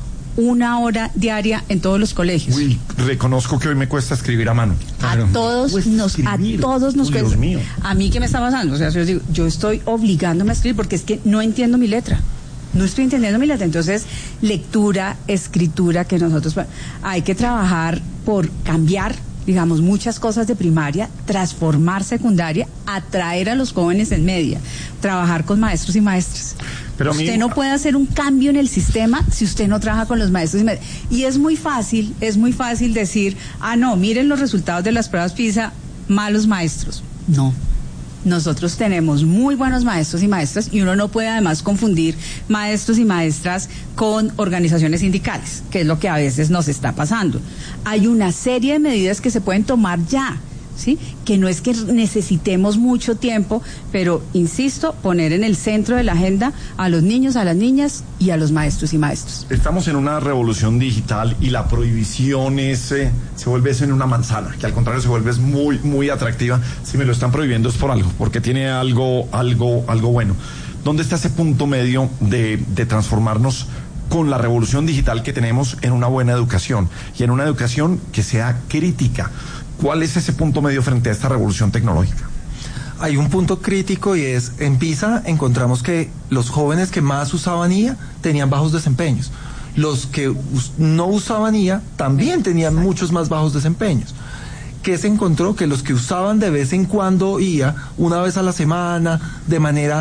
1 hora diaria en todos los colegios. Uy, reconozco que hoy me cuesta escribir a mano. Claro. A todos nos cuesta. Dios mío. A mí, ¿qué me está pasando? O sea, yo digo, yo estoy obligándome a escribir porque es que no entiendo mi letra. No estoy entendiendo mi letra. Entonces, lectura, escritura, que nosotros hay que trabajar por cambiar, digamos, muchas cosas de primaria, transformar secundaria, atraer a los jóvenes en media, trabajar con maestros y maestras. Pero usted no puede hacer un cambio en el sistema si usted no trabaja con los maestros y maestras. Y es muy fácil decir, no, miren los resultados de las pruebas PISA, malos maestros. No. Nosotros tenemos muy buenos maestros y maestras y uno no puede además confundir maestros y maestras con organizaciones sindicales, que es lo que a veces nos está pasando. Hay una serie de medidas que se pueden tomar ya, ¿sí? Que no es que necesitemos mucho tiempo, pero insisto, poner en el centro de la agenda a los niños, a las niñas y a los maestros y maestras. Estamos en una revolución digital y la prohibición se vuelve eso en una manzana, que al contrario se vuelve muy, muy atractiva. Si me lo están prohibiendo es por algo, porque tiene algo bueno. ¿Dónde está ese punto medio de transformarnos con la revolución digital que tenemos en una buena educación y en una educación que sea crítica? ¿Cuál es ese punto medio frente a esta revolución tecnológica? Hay un punto crítico y es, en PISA encontramos que los jóvenes que más usaban IA tenían bajos desempeños. Los que no usaban IA también tenían muchos más bajos desempeños. ¿Qué se encontró? Que los que usaban de vez en cuando IA, una vez a la semana, de manera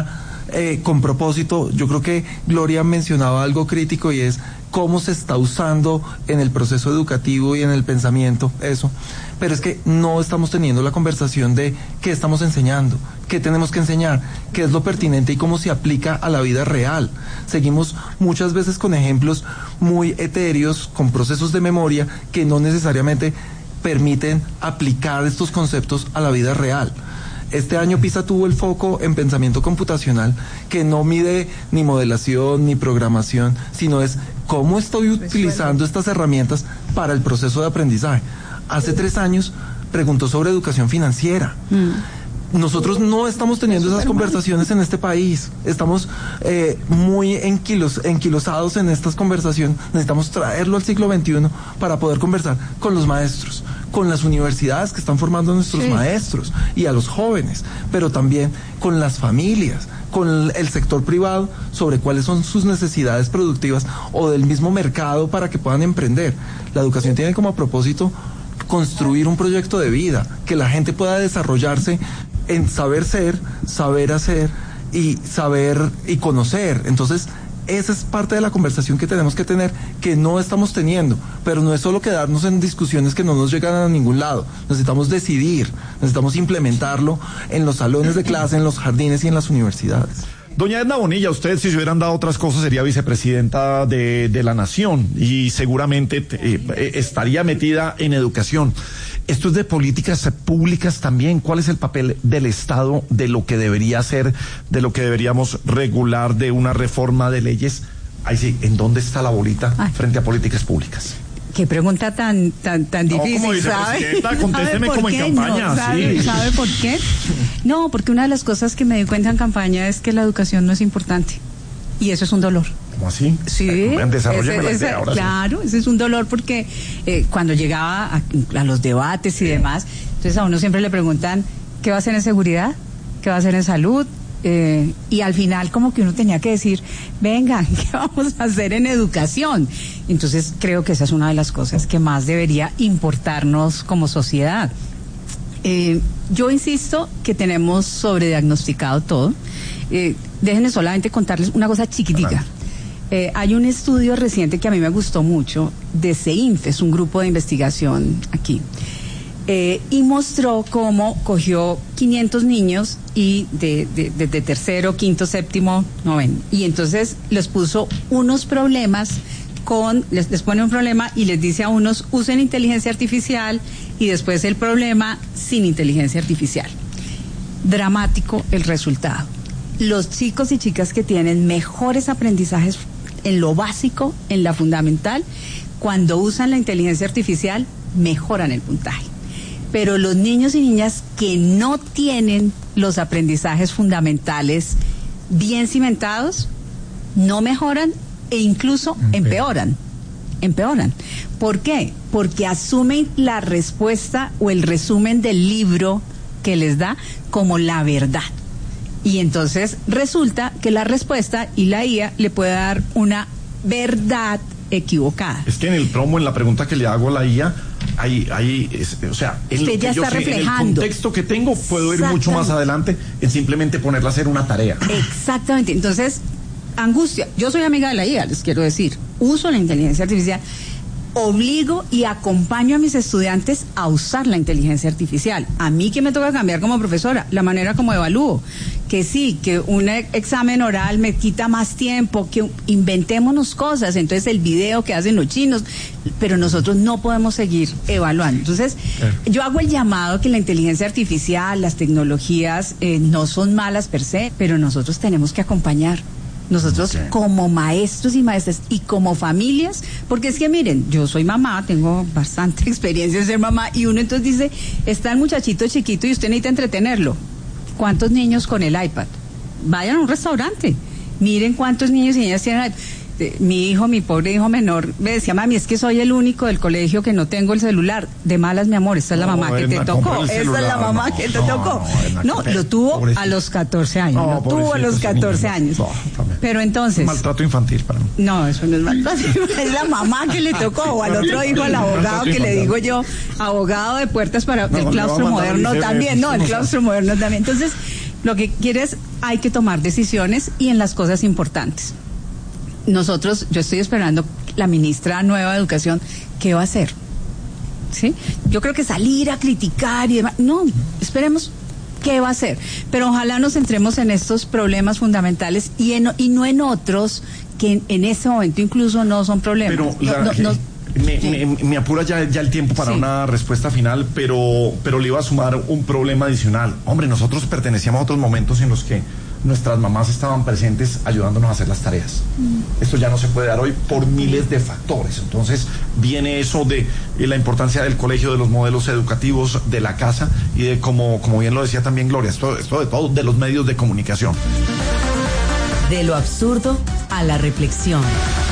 con propósito. Yo creo que Gloria mencionaba algo crítico y es cómo se está usando en el proceso educativo y en el pensamiento eso. Pero es que no estamos teniendo la conversación de qué estamos enseñando, qué tenemos que enseñar, qué es lo pertinente y cómo se aplica a la vida real. Seguimos muchas veces con ejemplos muy etéreos, con procesos de memoria que no necesariamente permiten aplicar estos conceptos a la vida real. Este año PISA tuvo el foco en pensamiento computacional, que no mide ni modelación ni programación, sino es cómo estoy utilizando estas herramientas para el proceso de aprendizaje. Hace 3 años preguntó sobre educación financiera. Nosotros no estamos teniendo esas conversaciones en este país. Estamos muy enquilosados en estas conversaciones. Necesitamos traerlo al siglo XXI para poder conversar con los maestros, con las universidades que están formando a nuestros maestros y a los jóvenes, pero también con las familias, con el sector privado, sobre cuáles son sus necesidades productivas o del mismo mercado para que puedan emprender. La educación tiene como propósito construir un proyecto de vida, que la gente pueda desarrollarse en saber ser, saber hacer y saber y conocer. Entonces, esa es parte de la conversación que tenemos que tener, que no estamos teniendo, pero no es solo quedarnos en discusiones que no nos llegan a ningún lado. Necesitamos decidir, necesitamos implementarlo en los salones de clase, en los jardines y en las universidades. Doña Edna Bonilla, usted, si se hubieran dado otras cosas, sería vicepresidenta de la Nación y seguramente estaría metida en educación. Esto es de políticas públicas también. ¿Cuál es el papel del Estado, de lo que debería hacer, de lo que deberíamos regular, de una reforma de leyes? Ahí sí, ¿en dónde está la bolita frente a políticas públicas? Qué pregunta tan difícil, como ¿sabe? Contésteme como en campaña. No, ¿sabe por qué? No, porque una de las cosas que me di cuenta en campaña es que la educación no es importante. Y eso es un dolor. ¿Cómo así? Sí. Desarrolleme la idea ahora. Claro, ese es un dolor porque cuando llegaba a los debates y demás, entonces a uno siempre le preguntan, ¿qué va a hacer en seguridad? ¿Qué va a hacer en salud? Y al final como que uno tenía que decir, venga, ¿qué vamos a hacer en educación? Entonces creo que esa es una de las cosas que más debería importarnos como sociedad. Yo insisto que tenemos sobrediagnosticado todo. Déjenme solamente contarles una cosa chiquitica. Hay un estudio reciente que a mí me gustó mucho de CEINF, es un grupo de investigación aquí. Y mostró cómo cogió 500 niños y de tercero, quinto, séptimo, noveno. Y entonces les puso unos problemas les pone un problema y les dice a unos usen inteligencia artificial y después el problema sin inteligencia artificial. Dramático el resultado. Los chicos y chicas que tienen mejores aprendizajes en lo básico, en la fundamental, cuando usan la inteligencia artificial, mejoran el puntaje. Pero los niños y niñas que no tienen los aprendizajes fundamentales bien cimentados, no mejoran e incluso empeoran. ¿Por qué? Porque asumen la respuesta o el resumen del libro que les da como la verdad. Y entonces resulta que la respuesta y la IA le puede dar una verdad equivocada. Es que en el promo, en la pregunta que le hago a la IA, o sea, en usted lo que ya yo está sé, reflejando. en el contexto que tengo, puedo ir mucho más adelante en simplemente ponerla a hacer una tarea. Exactamente. Entonces, angustia. Yo soy amiga de la IA, les quiero decir. Uso la inteligencia artificial. Obligo y acompaño a mis estudiantes a usar la inteligencia artificial. A mí que me toca cambiar como profesora, la manera como evalúo. Que sí, que un examen oral me quita más tiempo, que inventémonos cosas, entonces el video que hacen los chinos, pero nosotros no podemos seguir evaluando. Entonces, yo hago el llamado a que la inteligencia artificial, las tecnologías no son malas per se, pero nosotros tenemos que acompañar. Nosotros como maestros y maestras y como familias, porque es que miren, yo soy mamá, tengo bastante experiencia en ser mamá y uno entonces dice, está el muchachito chiquito y usted necesita entretenerlo. ¿Cuántos niños con el iPad? Vayan a un restaurante, miren cuántos niños y niñas tienen iPad. Mi pobre hijo menor, me decía, mami, es que soy el único del colegio que no tengo el celular. De malas, mi amor, esta es la mamá que te tocó. Esta es la mamá que te tocó. No, lo tuvo a los 14 años. Lo tuvo a los 14 años. Pero entonces... Maltrato infantil para mí. No, eso no es maltrato. Es la mamá que le tocó. O al otro hijo, al abogado, que le digo yo, abogado de puertas para el claustro moderno también. No, el claustro moderno también. Entonces... Lo que quiere es, hay que tomar decisiones y en las cosas importantes. Yo estoy esperando la ministra nueva de Educación, ¿qué va a hacer? ¿Sí? Yo creo que salir a criticar y demás, no, esperemos qué va a hacer. Pero ojalá nos centremos en estos problemas fundamentales y no en otros que en este momento incluso no son problemas. Pero me apura ya el tiempo para una respuesta final, pero le iba a sumar un problema adicional. Hombre, nosotros pertenecíamos a otros momentos en los que nuestras mamás estaban presentes ayudándonos a hacer las tareas. Esto ya no se puede dar hoy por miles de factores. Entonces viene eso de la importancia del colegio, de los modelos educativos, de la casa y de, como bien lo decía también Gloria, esto de todo, de los medios de comunicación. De lo absurdo a la reflexión.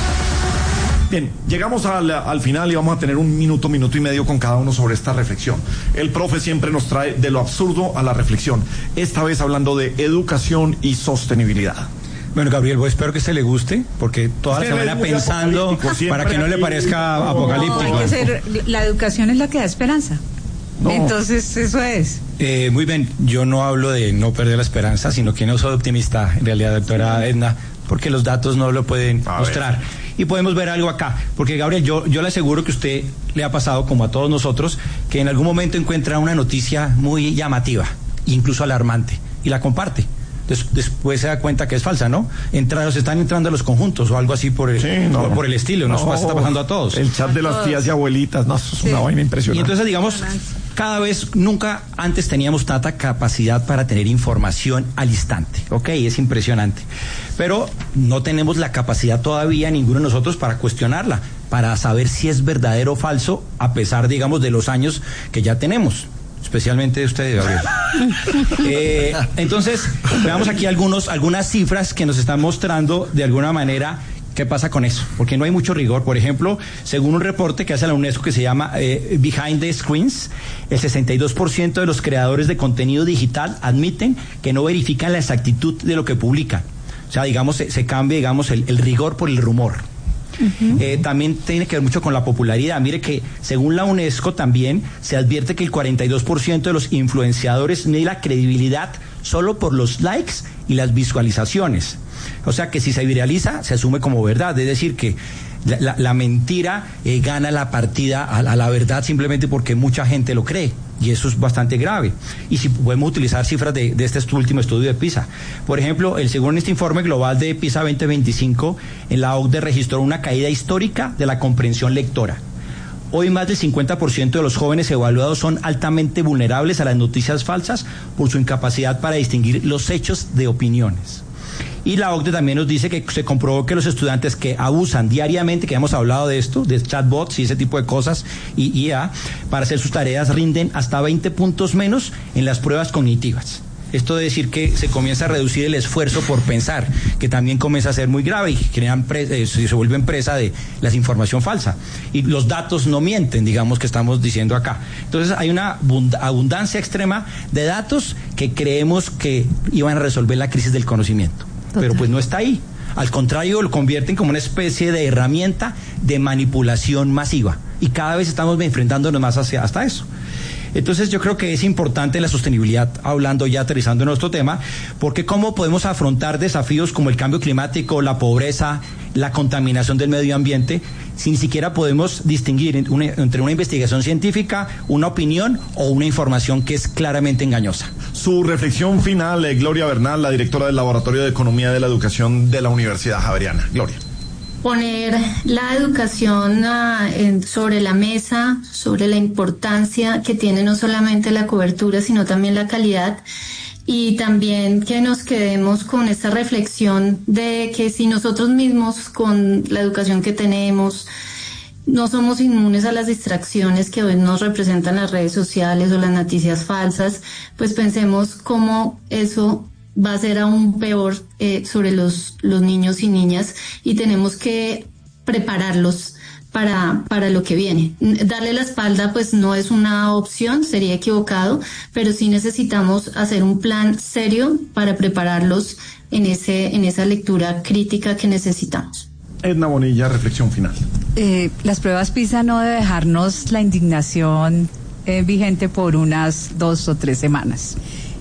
Bien, llegamos al final y vamos a tener un minuto y medio con cada uno sobre esta reflexión. El profe siempre nos trae de lo absurdo a la reflexión, esta vez hablando de educación y sostenibilidad. Bueno, Gabriel, pues espero que se le guste, porque toda la semana pensando para que no le parezca apocalíptico. Hay que ser, la educación es la que da esperanza. No. Entonces, eso es. Muy bien, yo no hablo de no perder la esperanza, sino que no soy optimista, en realidad, doctora Edna, porque los datos no lo pueden mostrar. Y podemos ver algo acá, porque Gabriel, yo le aseguro que a usted le ha pasado, como a todos nosotros, que en algún momento encuentra una noticia muy llamativa, incluso alarmante, y la comparte. Después se da cuenta que es falsa, ¿no? Están entrando a los conjuntos o algo así por el estilo, nos está pasando a todos. El chat de las tías y abuelitas, eso es una vaina impresionante. Y entonces, digamos, cada vez, nunca antes teníamos tanta capacidad para tener información al instante, ¿ok? Es impresionante. Pero no tenemos la capacidad todavía, ninguno de nosotros, para cuestionarla, para saber si es verdadero o falso, a pesar, digamos, de los años que ya tenemos. Especialmente usted, Gabriel. Entonces, veamos aquí algunas cifras que nos están mostrando de alguna manera qué pasa con eso, porque no hay mucho rigor. Por ejemplo, según un reporte que hace la UNESCO que se llama Behind the Screens, el 62% de los creadores de contenido digital admiten que no verifican la exactitud de lo que publican. O sea, digamos, se cambia, digamos, el rigor por el rumor. También tiene que ver mucho con la popularidad. Mire que según la UNESCO también se advierte que el 42% de los influenciadores mide la credibilidad solo por los likes y las visualizaciones. O sea que si se viraliza se asume como verdad, es decir que la mentira gana la partida a la verdad simplemente porque mucha gente lo cree. Y eso es bastante grave. Y si podemos utilizar cifras de este último estudio de PISA. Por ejemplo, según este informe global de PISA 2025, en la OCDE registró una caída histórica de la comprensión lectora. Hoy más del 50% de los jóvenes evaluados son altamente vulnerables a las noticias falsas por su incapacidad para distinguir los hechos de opiniones. Y la OCDE también nos dice que se comprobó que los estudiantes que abusan diariamente, que hemos hablado de esto, de chatbots y ese tipo de cosas, y IA, para hacer sus tareas rinden hasta 20 puntos menos en las pruebas cognitivas. Esto de decir que se comienza a reducir el esfuerzo por pensar, que también comienza a ser muy grave y se vuelven presa de la información falsa. Y los datos no mienten, digamos, que estamos diciendo acá. Entonces hay una abundancia extrema de datos que creemos que iban a resolver la crisis del conocimiento. Pero pues no está ahí. Al contrario, lo convierten como una especie de herramienta de manipulación masiva. Y cada vez estamos enfrentándonos más hasta eso. Entonces yo creo que es importante la sostenibilidad, hablando ya, aterrizando en nuestro tema, porque cómo podemos afrontar desafíos como el cambio climático, la pobreza, la contaminación del medio ambiente, si ni siquiera podemos distinguir entre una investigación científica, una opinión o una información que es claramente engañosa. Su reflexión final, Gloria Bernal, la directora del Laboratorio de Economía de la Educación de la Universidad Javeriana. Gloria. Poner la educación sobre la mesa, sobre la importancia que tiene no solamente la cobertura, sino también la calidad, y también que nos quedemos con esta reflexión de que si nosotros mismos, con la educación que tenemos, no somos inmunes a las distracciones que hoy nos representan las redes sociales o las noticias falsas, pues pensemos cómo eso va a ser aún peor sobre los niños y niñas, y tenemos que prepararlos para lo que viene. Darle la espalda pues no es una opción, sería equivocado, pero sí necesitamos hacer un plan serio para prepararlos en esa lectura crítica que necesitamos. Edna Bonilla, reflexión final. Las pruebas PISA no debe dejarnos la indignación vigente por unas 2 o 3 semanas.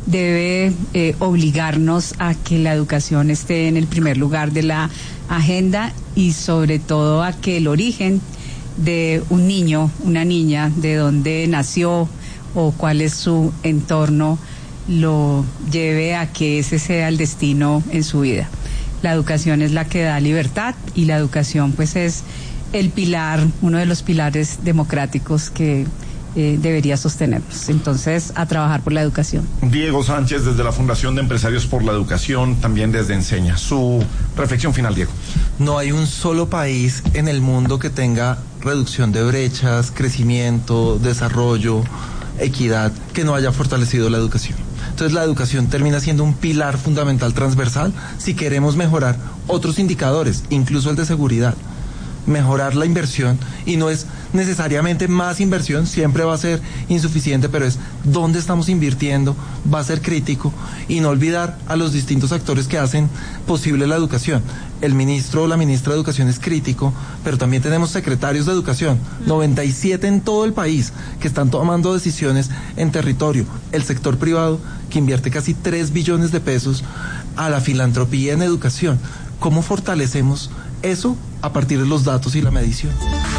debe obligarnos a que la educación esté en el primer lugar de la agenda y sobre todo a que el origen de un niño, una niña, de dónde nació o cuál es su entorno, lo lleve a que ese sea el destino en su vida. La educación es la que da libertad y la educación pues es el pilar, uno de los pilares democráticos que debería sostenernos. Entonces, a trabajar por la educación. Diego Sánchez, desde la Fundación de Empresarios por la Educación, también desde Enseña. Su reflexión final, Diego. No hay un solo país en el mundo que tenga reducción de brechas, crecimiento, desarrollo, equidad, que no haya fortalecido la educación. Entonces la educación termina siendo un pilar fundamental transversal si queremos mejorar otros indicadores, incluso el de seguridad. Mejorar la inversión, y no es necesariamente más inversión, siempre va a ser insuficiente, pero es dónde estamos invirtiendo, va a ser crítico, y no olvidar a los distintos actores que hacen posible la educación. El ministro o la ministra de Educación es crítico, pero también tenemos secretarios de Educación, 97 en todo el país, que están tomando decisiones en territorio. El sector privado, que invierte casi 3 billones de pesos a la filantropía en educación. ¿Cómo fortalecemos eso a partir de los datos y la medición?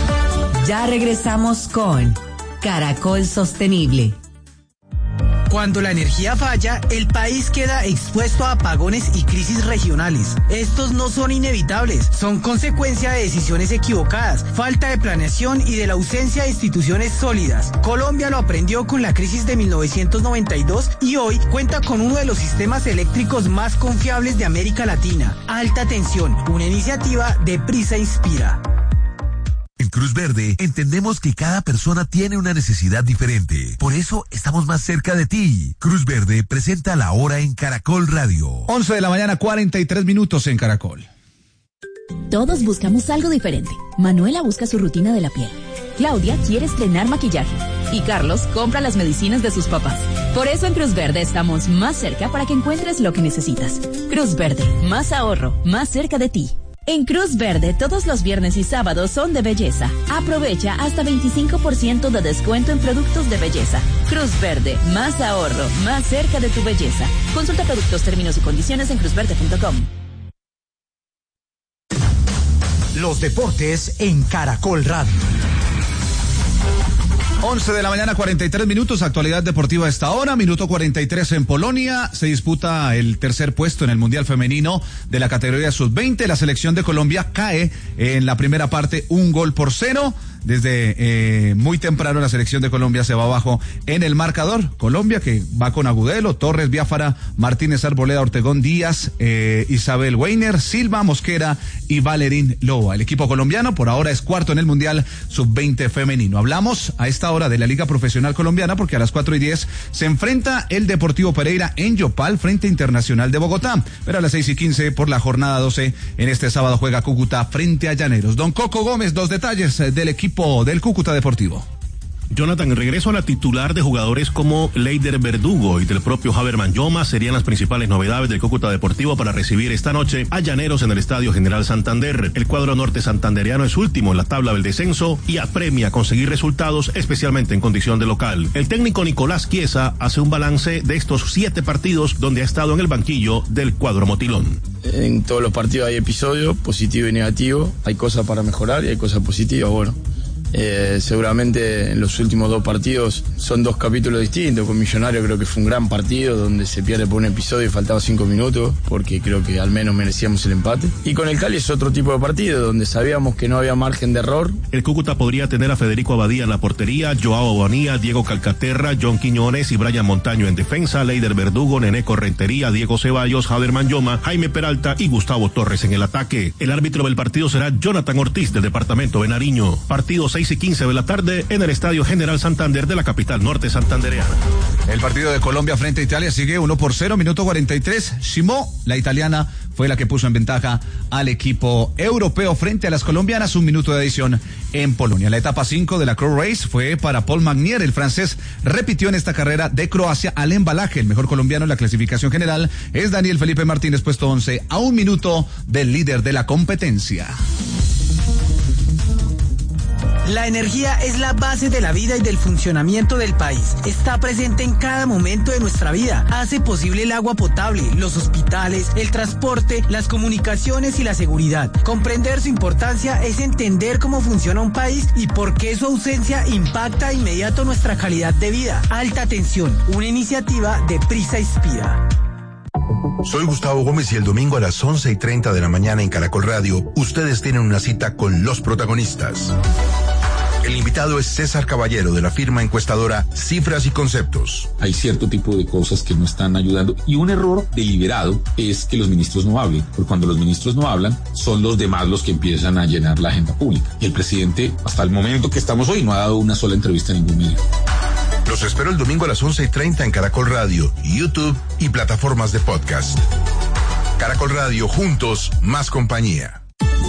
Ya regresamos con Caracol Sostenible. Cuando la energía falla, el país queda expuesto a apagones y crisis regionales. Estos no son inevitables, son consecuencia de decisiones equivocadas, falta de planeación y de la ausencia de instituciones sólidas. Colombia lo aprendió con la crisis de 1992 y hoy cuenta con uno de los sistemas eléctricos más confiables de América Latina. Alta tensión, una iniciativa de Prisa Inspira. En Cruz Verde entendemos que cada persona tiene una necesidad diferente. Por eso estamos más cerca de ti. Cruz Verde presenta la hora en Caracol Radio. 11 de la mañana, 43 minutos en Caracol. Todos buscamos algo diferente. Manuela busca su rutina de la piel. Claudia quiere estrenar maquillaje. Y Carlos compra las medicinas de sus papás. Por eso en Cruz Verde estamos más cerca para que encuentres lo que necesitas. Cruz Verde, más ahorro, más cerca de ti. En Cruz Verde, todos los viernes y sábados son de belleza. Aprovecha hasta 25% de descuento en productos de belleza. Cruz Verde, más ahorro, más cerca de tu belleza. Consulta productos, términos y condiciones en cruzverde.com. Los deportes en Caracol Radio. 11 de la mañana, 43 minutos, actualidad deportiva a esta hora, minuto 43 en Polonia, se disputa el tercer puesto en el Mundial Femenino de la categoría sub-20, la selección de Colombia cae en la primera parte 1-0, desde muy temprano la selección de Colombia se va abajo en el marcador, Colombia que va con Agudelo, Torres, Biafara, Martínez, Arboleda, Ortegón, Díaz, Isabel Weiner, Silva, Mosquera y Valerín Loa. El equipo colombiano por ahora es cuarto en el Mundial sub-20 femenino. Hablamos a esta hora de la Liga Profesional Colombiana porque a las 4:10 se enfrenta el Deportivo Pereira en Yopal frente a Internacional de Bogotá, pero a las 6:15 por la jornada 12 en este sábado juega Cúcuta frente a Llaneros. Don Coco Gómez, los detalles del equipo del Cúcuta Deportivo. Jonathan, el regreso a la titular de jugadores como Leider Verdugo y del propio Javier Manyoma serían las principales novedades del Cúcuta Deportivo para recibir esta noche a Llaneros en el Estadio General Santander. El cuadro norte santandereano es último en la tabla del descenso y apremia a conseguir resultados, especialmente en condición de local. El técnico Nicolás Chiesa hace un balance de estos 7 partidos donde ha estado en el banquillo del cuadro motilón. En todos los partidos hay episodios, positivo y negativo, hay cosas para mejorar y hay cosas positivas, bueno. Seguramente en los últimos 2 partidos son 2 capítulos distintos. Con Millonario creo que fue un gran partido donde se pierde por un episodio y faltaba 5 minutos porque creo que al menos merecíamos el empate. Y con el Cali es otro tipo de partido donde sabíamos que no había margen de error. El Cúcuta podría tener a Federico Abadía en la portería, Joao Bonilla, Diego Calcaterra, John Quiñones y Brian Montaño en defensa, Leider Verdugo, Nené Correntería, Diego Ceballos, Javier Manyoma, Jaime Peralta y Gustavo Torres en el ataque. El árbitro del partido será Jonathan Ortiz del departamento de Nariño. Partido 6:15 de la tarde en el Estadio General Santander de la capital norte santandereana. El partido de Colombia frente a Italia sigue 1-0, minuto 43. Simó, la italiana, fue la que puso en ventaja al equipo europeo frente a las colombianas, un minuto de adición en Polonia. La etapa 5 de la Crow Race fue para Paul Magnier, el francés repitió en esta carrera de Croacia al embalaje. El mejor colombiano en la clasificación general es Daniel Felipe Martínez, puesto 11, a un minuto del líder de la competencia. La energía es la base de la vida y del funcionamiento del país. Está presente en cada momento de nuestra vida. Hace posible el agua potable, los hospitales, el transporte, las comunicaciones y la seguridad. Comprender su importancia es entender cómo funciona un país y por qué su ausencia impacta de inmediato nuestra calidad de vida. Alta Tensión, una iniciativa de Prisa Inspira. Soy Gustavo Gómez y el domingo a las 11:30 de la mañana en Caracol Radio, ustedes tienen una cita con los protagonistas. El invitado es César Caballero, de la firma encuestadora Cifras y Conceptos. Hay cierto tipo de cosas que no están ayudando, y un error deliberado es que los ministros no hablen, porque cuando los ministros no hablan, son los demás los que empiezan a llenar la agenda pública. Y el presidente, hasta el momento que estamos hoy, no ha dado una sola entrevista en ningún medio. Los espero el domingo a las 11:30 en Caracol Radio, YouTube y plataformas de podcast. Caracol Radio, juntos, más compañía.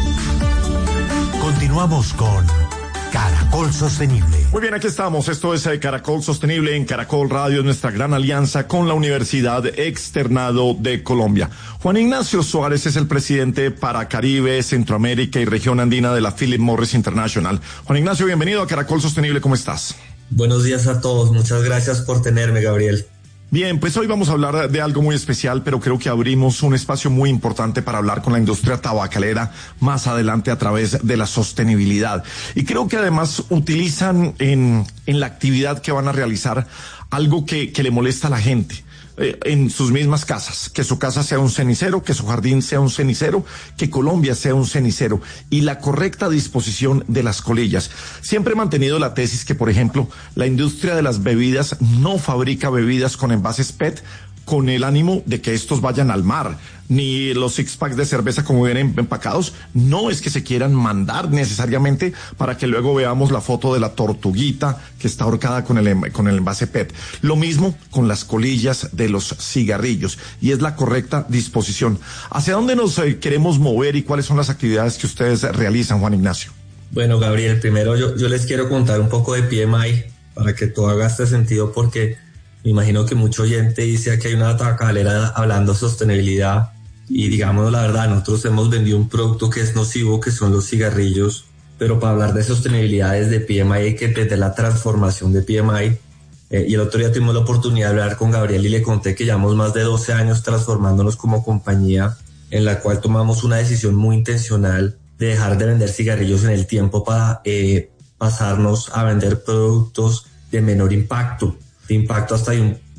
Continuamos con Caracol Sostenible. Muy bien, aquí estamos. Esto es Caracol Sostenible en Caracol Radio, nuestra gran alianza con la Universidad Externado de Colombia. Juan Ignacio Suárez es el presidente para Caribe, Centroamérica y Región Andina de la Philip Morris International. Juan Ignacio, bienvenido a Caracol Sostenible. ¿Cómo estás? Buenos días a todos. Muchas gracias por tenerme, Gabriel. Bien, pues hoy vamos a hablar de algo muy especial, pero creo que abrimos un espacio muy importante para hablar con la industria tabacalera más adelante a través de la sostenibilidad. Y creo que además utilizan en la actividad que van a realizar algo que le molesta a la gente. En sus mismas casas, que su casa sea un cenicero, que su jardín sea un cenicero, que Colombia sea un cenicero, y la correcta disposición de las colillas. Siempre he mantenido la tesis que, por ejemplo, la industria de las bebidas no fabrica bebidas con envases PET con el ánimo de que estos vayan al mar, ni los six packs de cerveza como vienen empacados, no es que se quieran mandar necesariamente para que luego veamos la foto de la tortuguita que está ahorcada con el envase PET. Lo mismo con las colillas de los cigarrillos, y es la correcta disposición. ¿Hacia dónde nos queremos mover y cuáles son las actividades que ustedes realizan, Juan Ignacio? Bueno, Gabriel, primero yo les quiero contar un poco de PMI para que todo haga este sentido, porque me imagino que mucho oyente dice que hay una tabacalera hablando de sostenibilidad, y digamos la verdad, nosotros hemos vendido un producto que es nocivo, que son los cigarrillos, pero para hablar de sostenibilidad desde PMI hay que desde la transformación de PMI, y el otro día tuvimos la oportunidad de hablar con Gabriel y le conté que llevamos más de 12 años transformándonos como compañía, en la cual tomamos una decisión muy intencional de dejar de vender cigarrillos en el tiempo para pasarnos a vender productos de menor impacto, de impacto hasta de un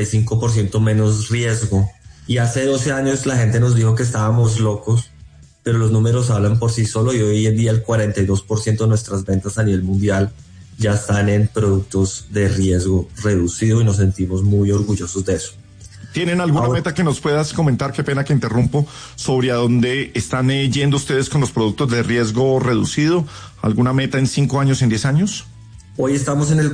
95% menos riesgo. Y hace 12 años la gente nos dijo que estábamos locos, pero los números hablan por sí solos, y hoy en día el 42% de nuestras ventas a nivel mundial ya están en productos de riesgo reducido, y nos sentimos muy orgullosos de eso. ¿Tienen alguna meta que nos puedas comentar? Qué pena que interrumpo, sobre a dónde están yendo ustedes con los productos de riesgo reducido. ¿Alguna meta en 5 años, en 10 años? Hoy estamos en el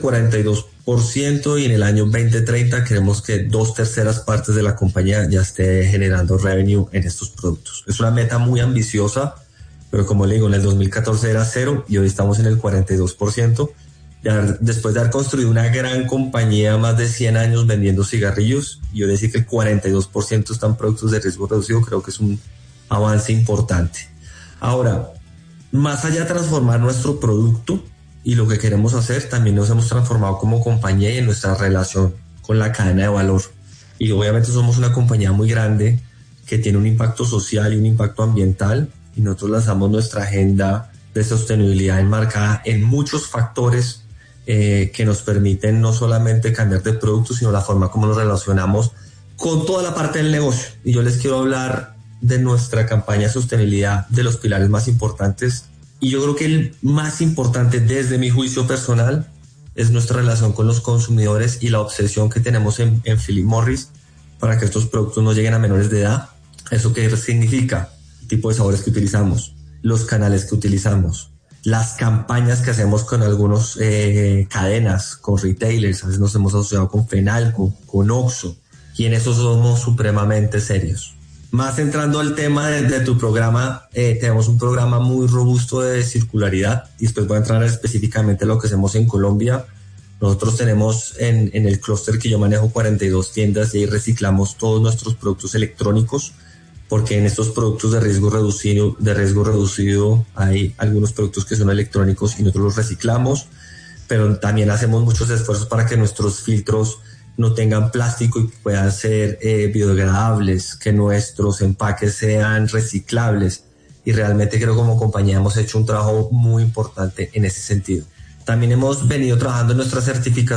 42%, y en el año 2030 queremos que 2/3 partes de la compañía ya esté generando revenue en estos productos. Es una meta muy ambiciosa, pero como le digo, en el 2014 era 0 y hoy estamos en el 42%. Después de haber construido una gran compañía, más de 100 años vendiendo cigarrillos, yo decir que el 42% están productos de riesgo reducido, creo que es un avance importante. Ahora, más allá de transformar nuestro producto y lo que queremos hacer, también nos hemos transformado como compañía y en nuestra relación con la cadena de valor. Y obviamente somos una compañía muy grande que tiene un impacto social y un impacto ambiental, y nosotros lanzamos nuestra agenda de sostenibilidad enmarcada en muchos factores que nos permiten no solamente cambiar de producto, sino la forma como nos relacionamos con toda la parte del negocio. Y yo les quiero hablar de nuestra campaña de sostenibilidad, de los pilares más importantes. Y yo creo que el más importante, desde mi juicio personal, es nuestra relación con los consumidores y la obsesión que tenemos en Philip Morris para que estos productos no lleguen a menores de edad. ¿Eso qué significa? El tipo de sabores que utilizamos, los canales que utilizamos, las campañas que hacemos con algunos cadenas, con retailers. A veces nos hemos asociado con Fenalco, con Oxxo, y en eso somos supremamente serios. Más entrando al tema de tu programa, tenemos un programa muy robusto de circularidad, y después voy a entrar específicamente a lo que hacemos en Colombia. Nosotros tenemos en el clúster que yo manejo 42 tiendas, y ahí reciclamos todos nuestros productos electrónicos. porque en estos productos de riesgo reducido hay algunos productos que son electrónicos y nosotros los reciclamos, pero también hacemos muchos esfuerzos para que nuestros filtros no tengan plástico y puedan ser biodegradables, que nuestros empaques sean reciclables, y realmente creo que como compañía hemos hecho un trabajo muy importante en ese sentido. También hemos venido trabajando en nuestra certificación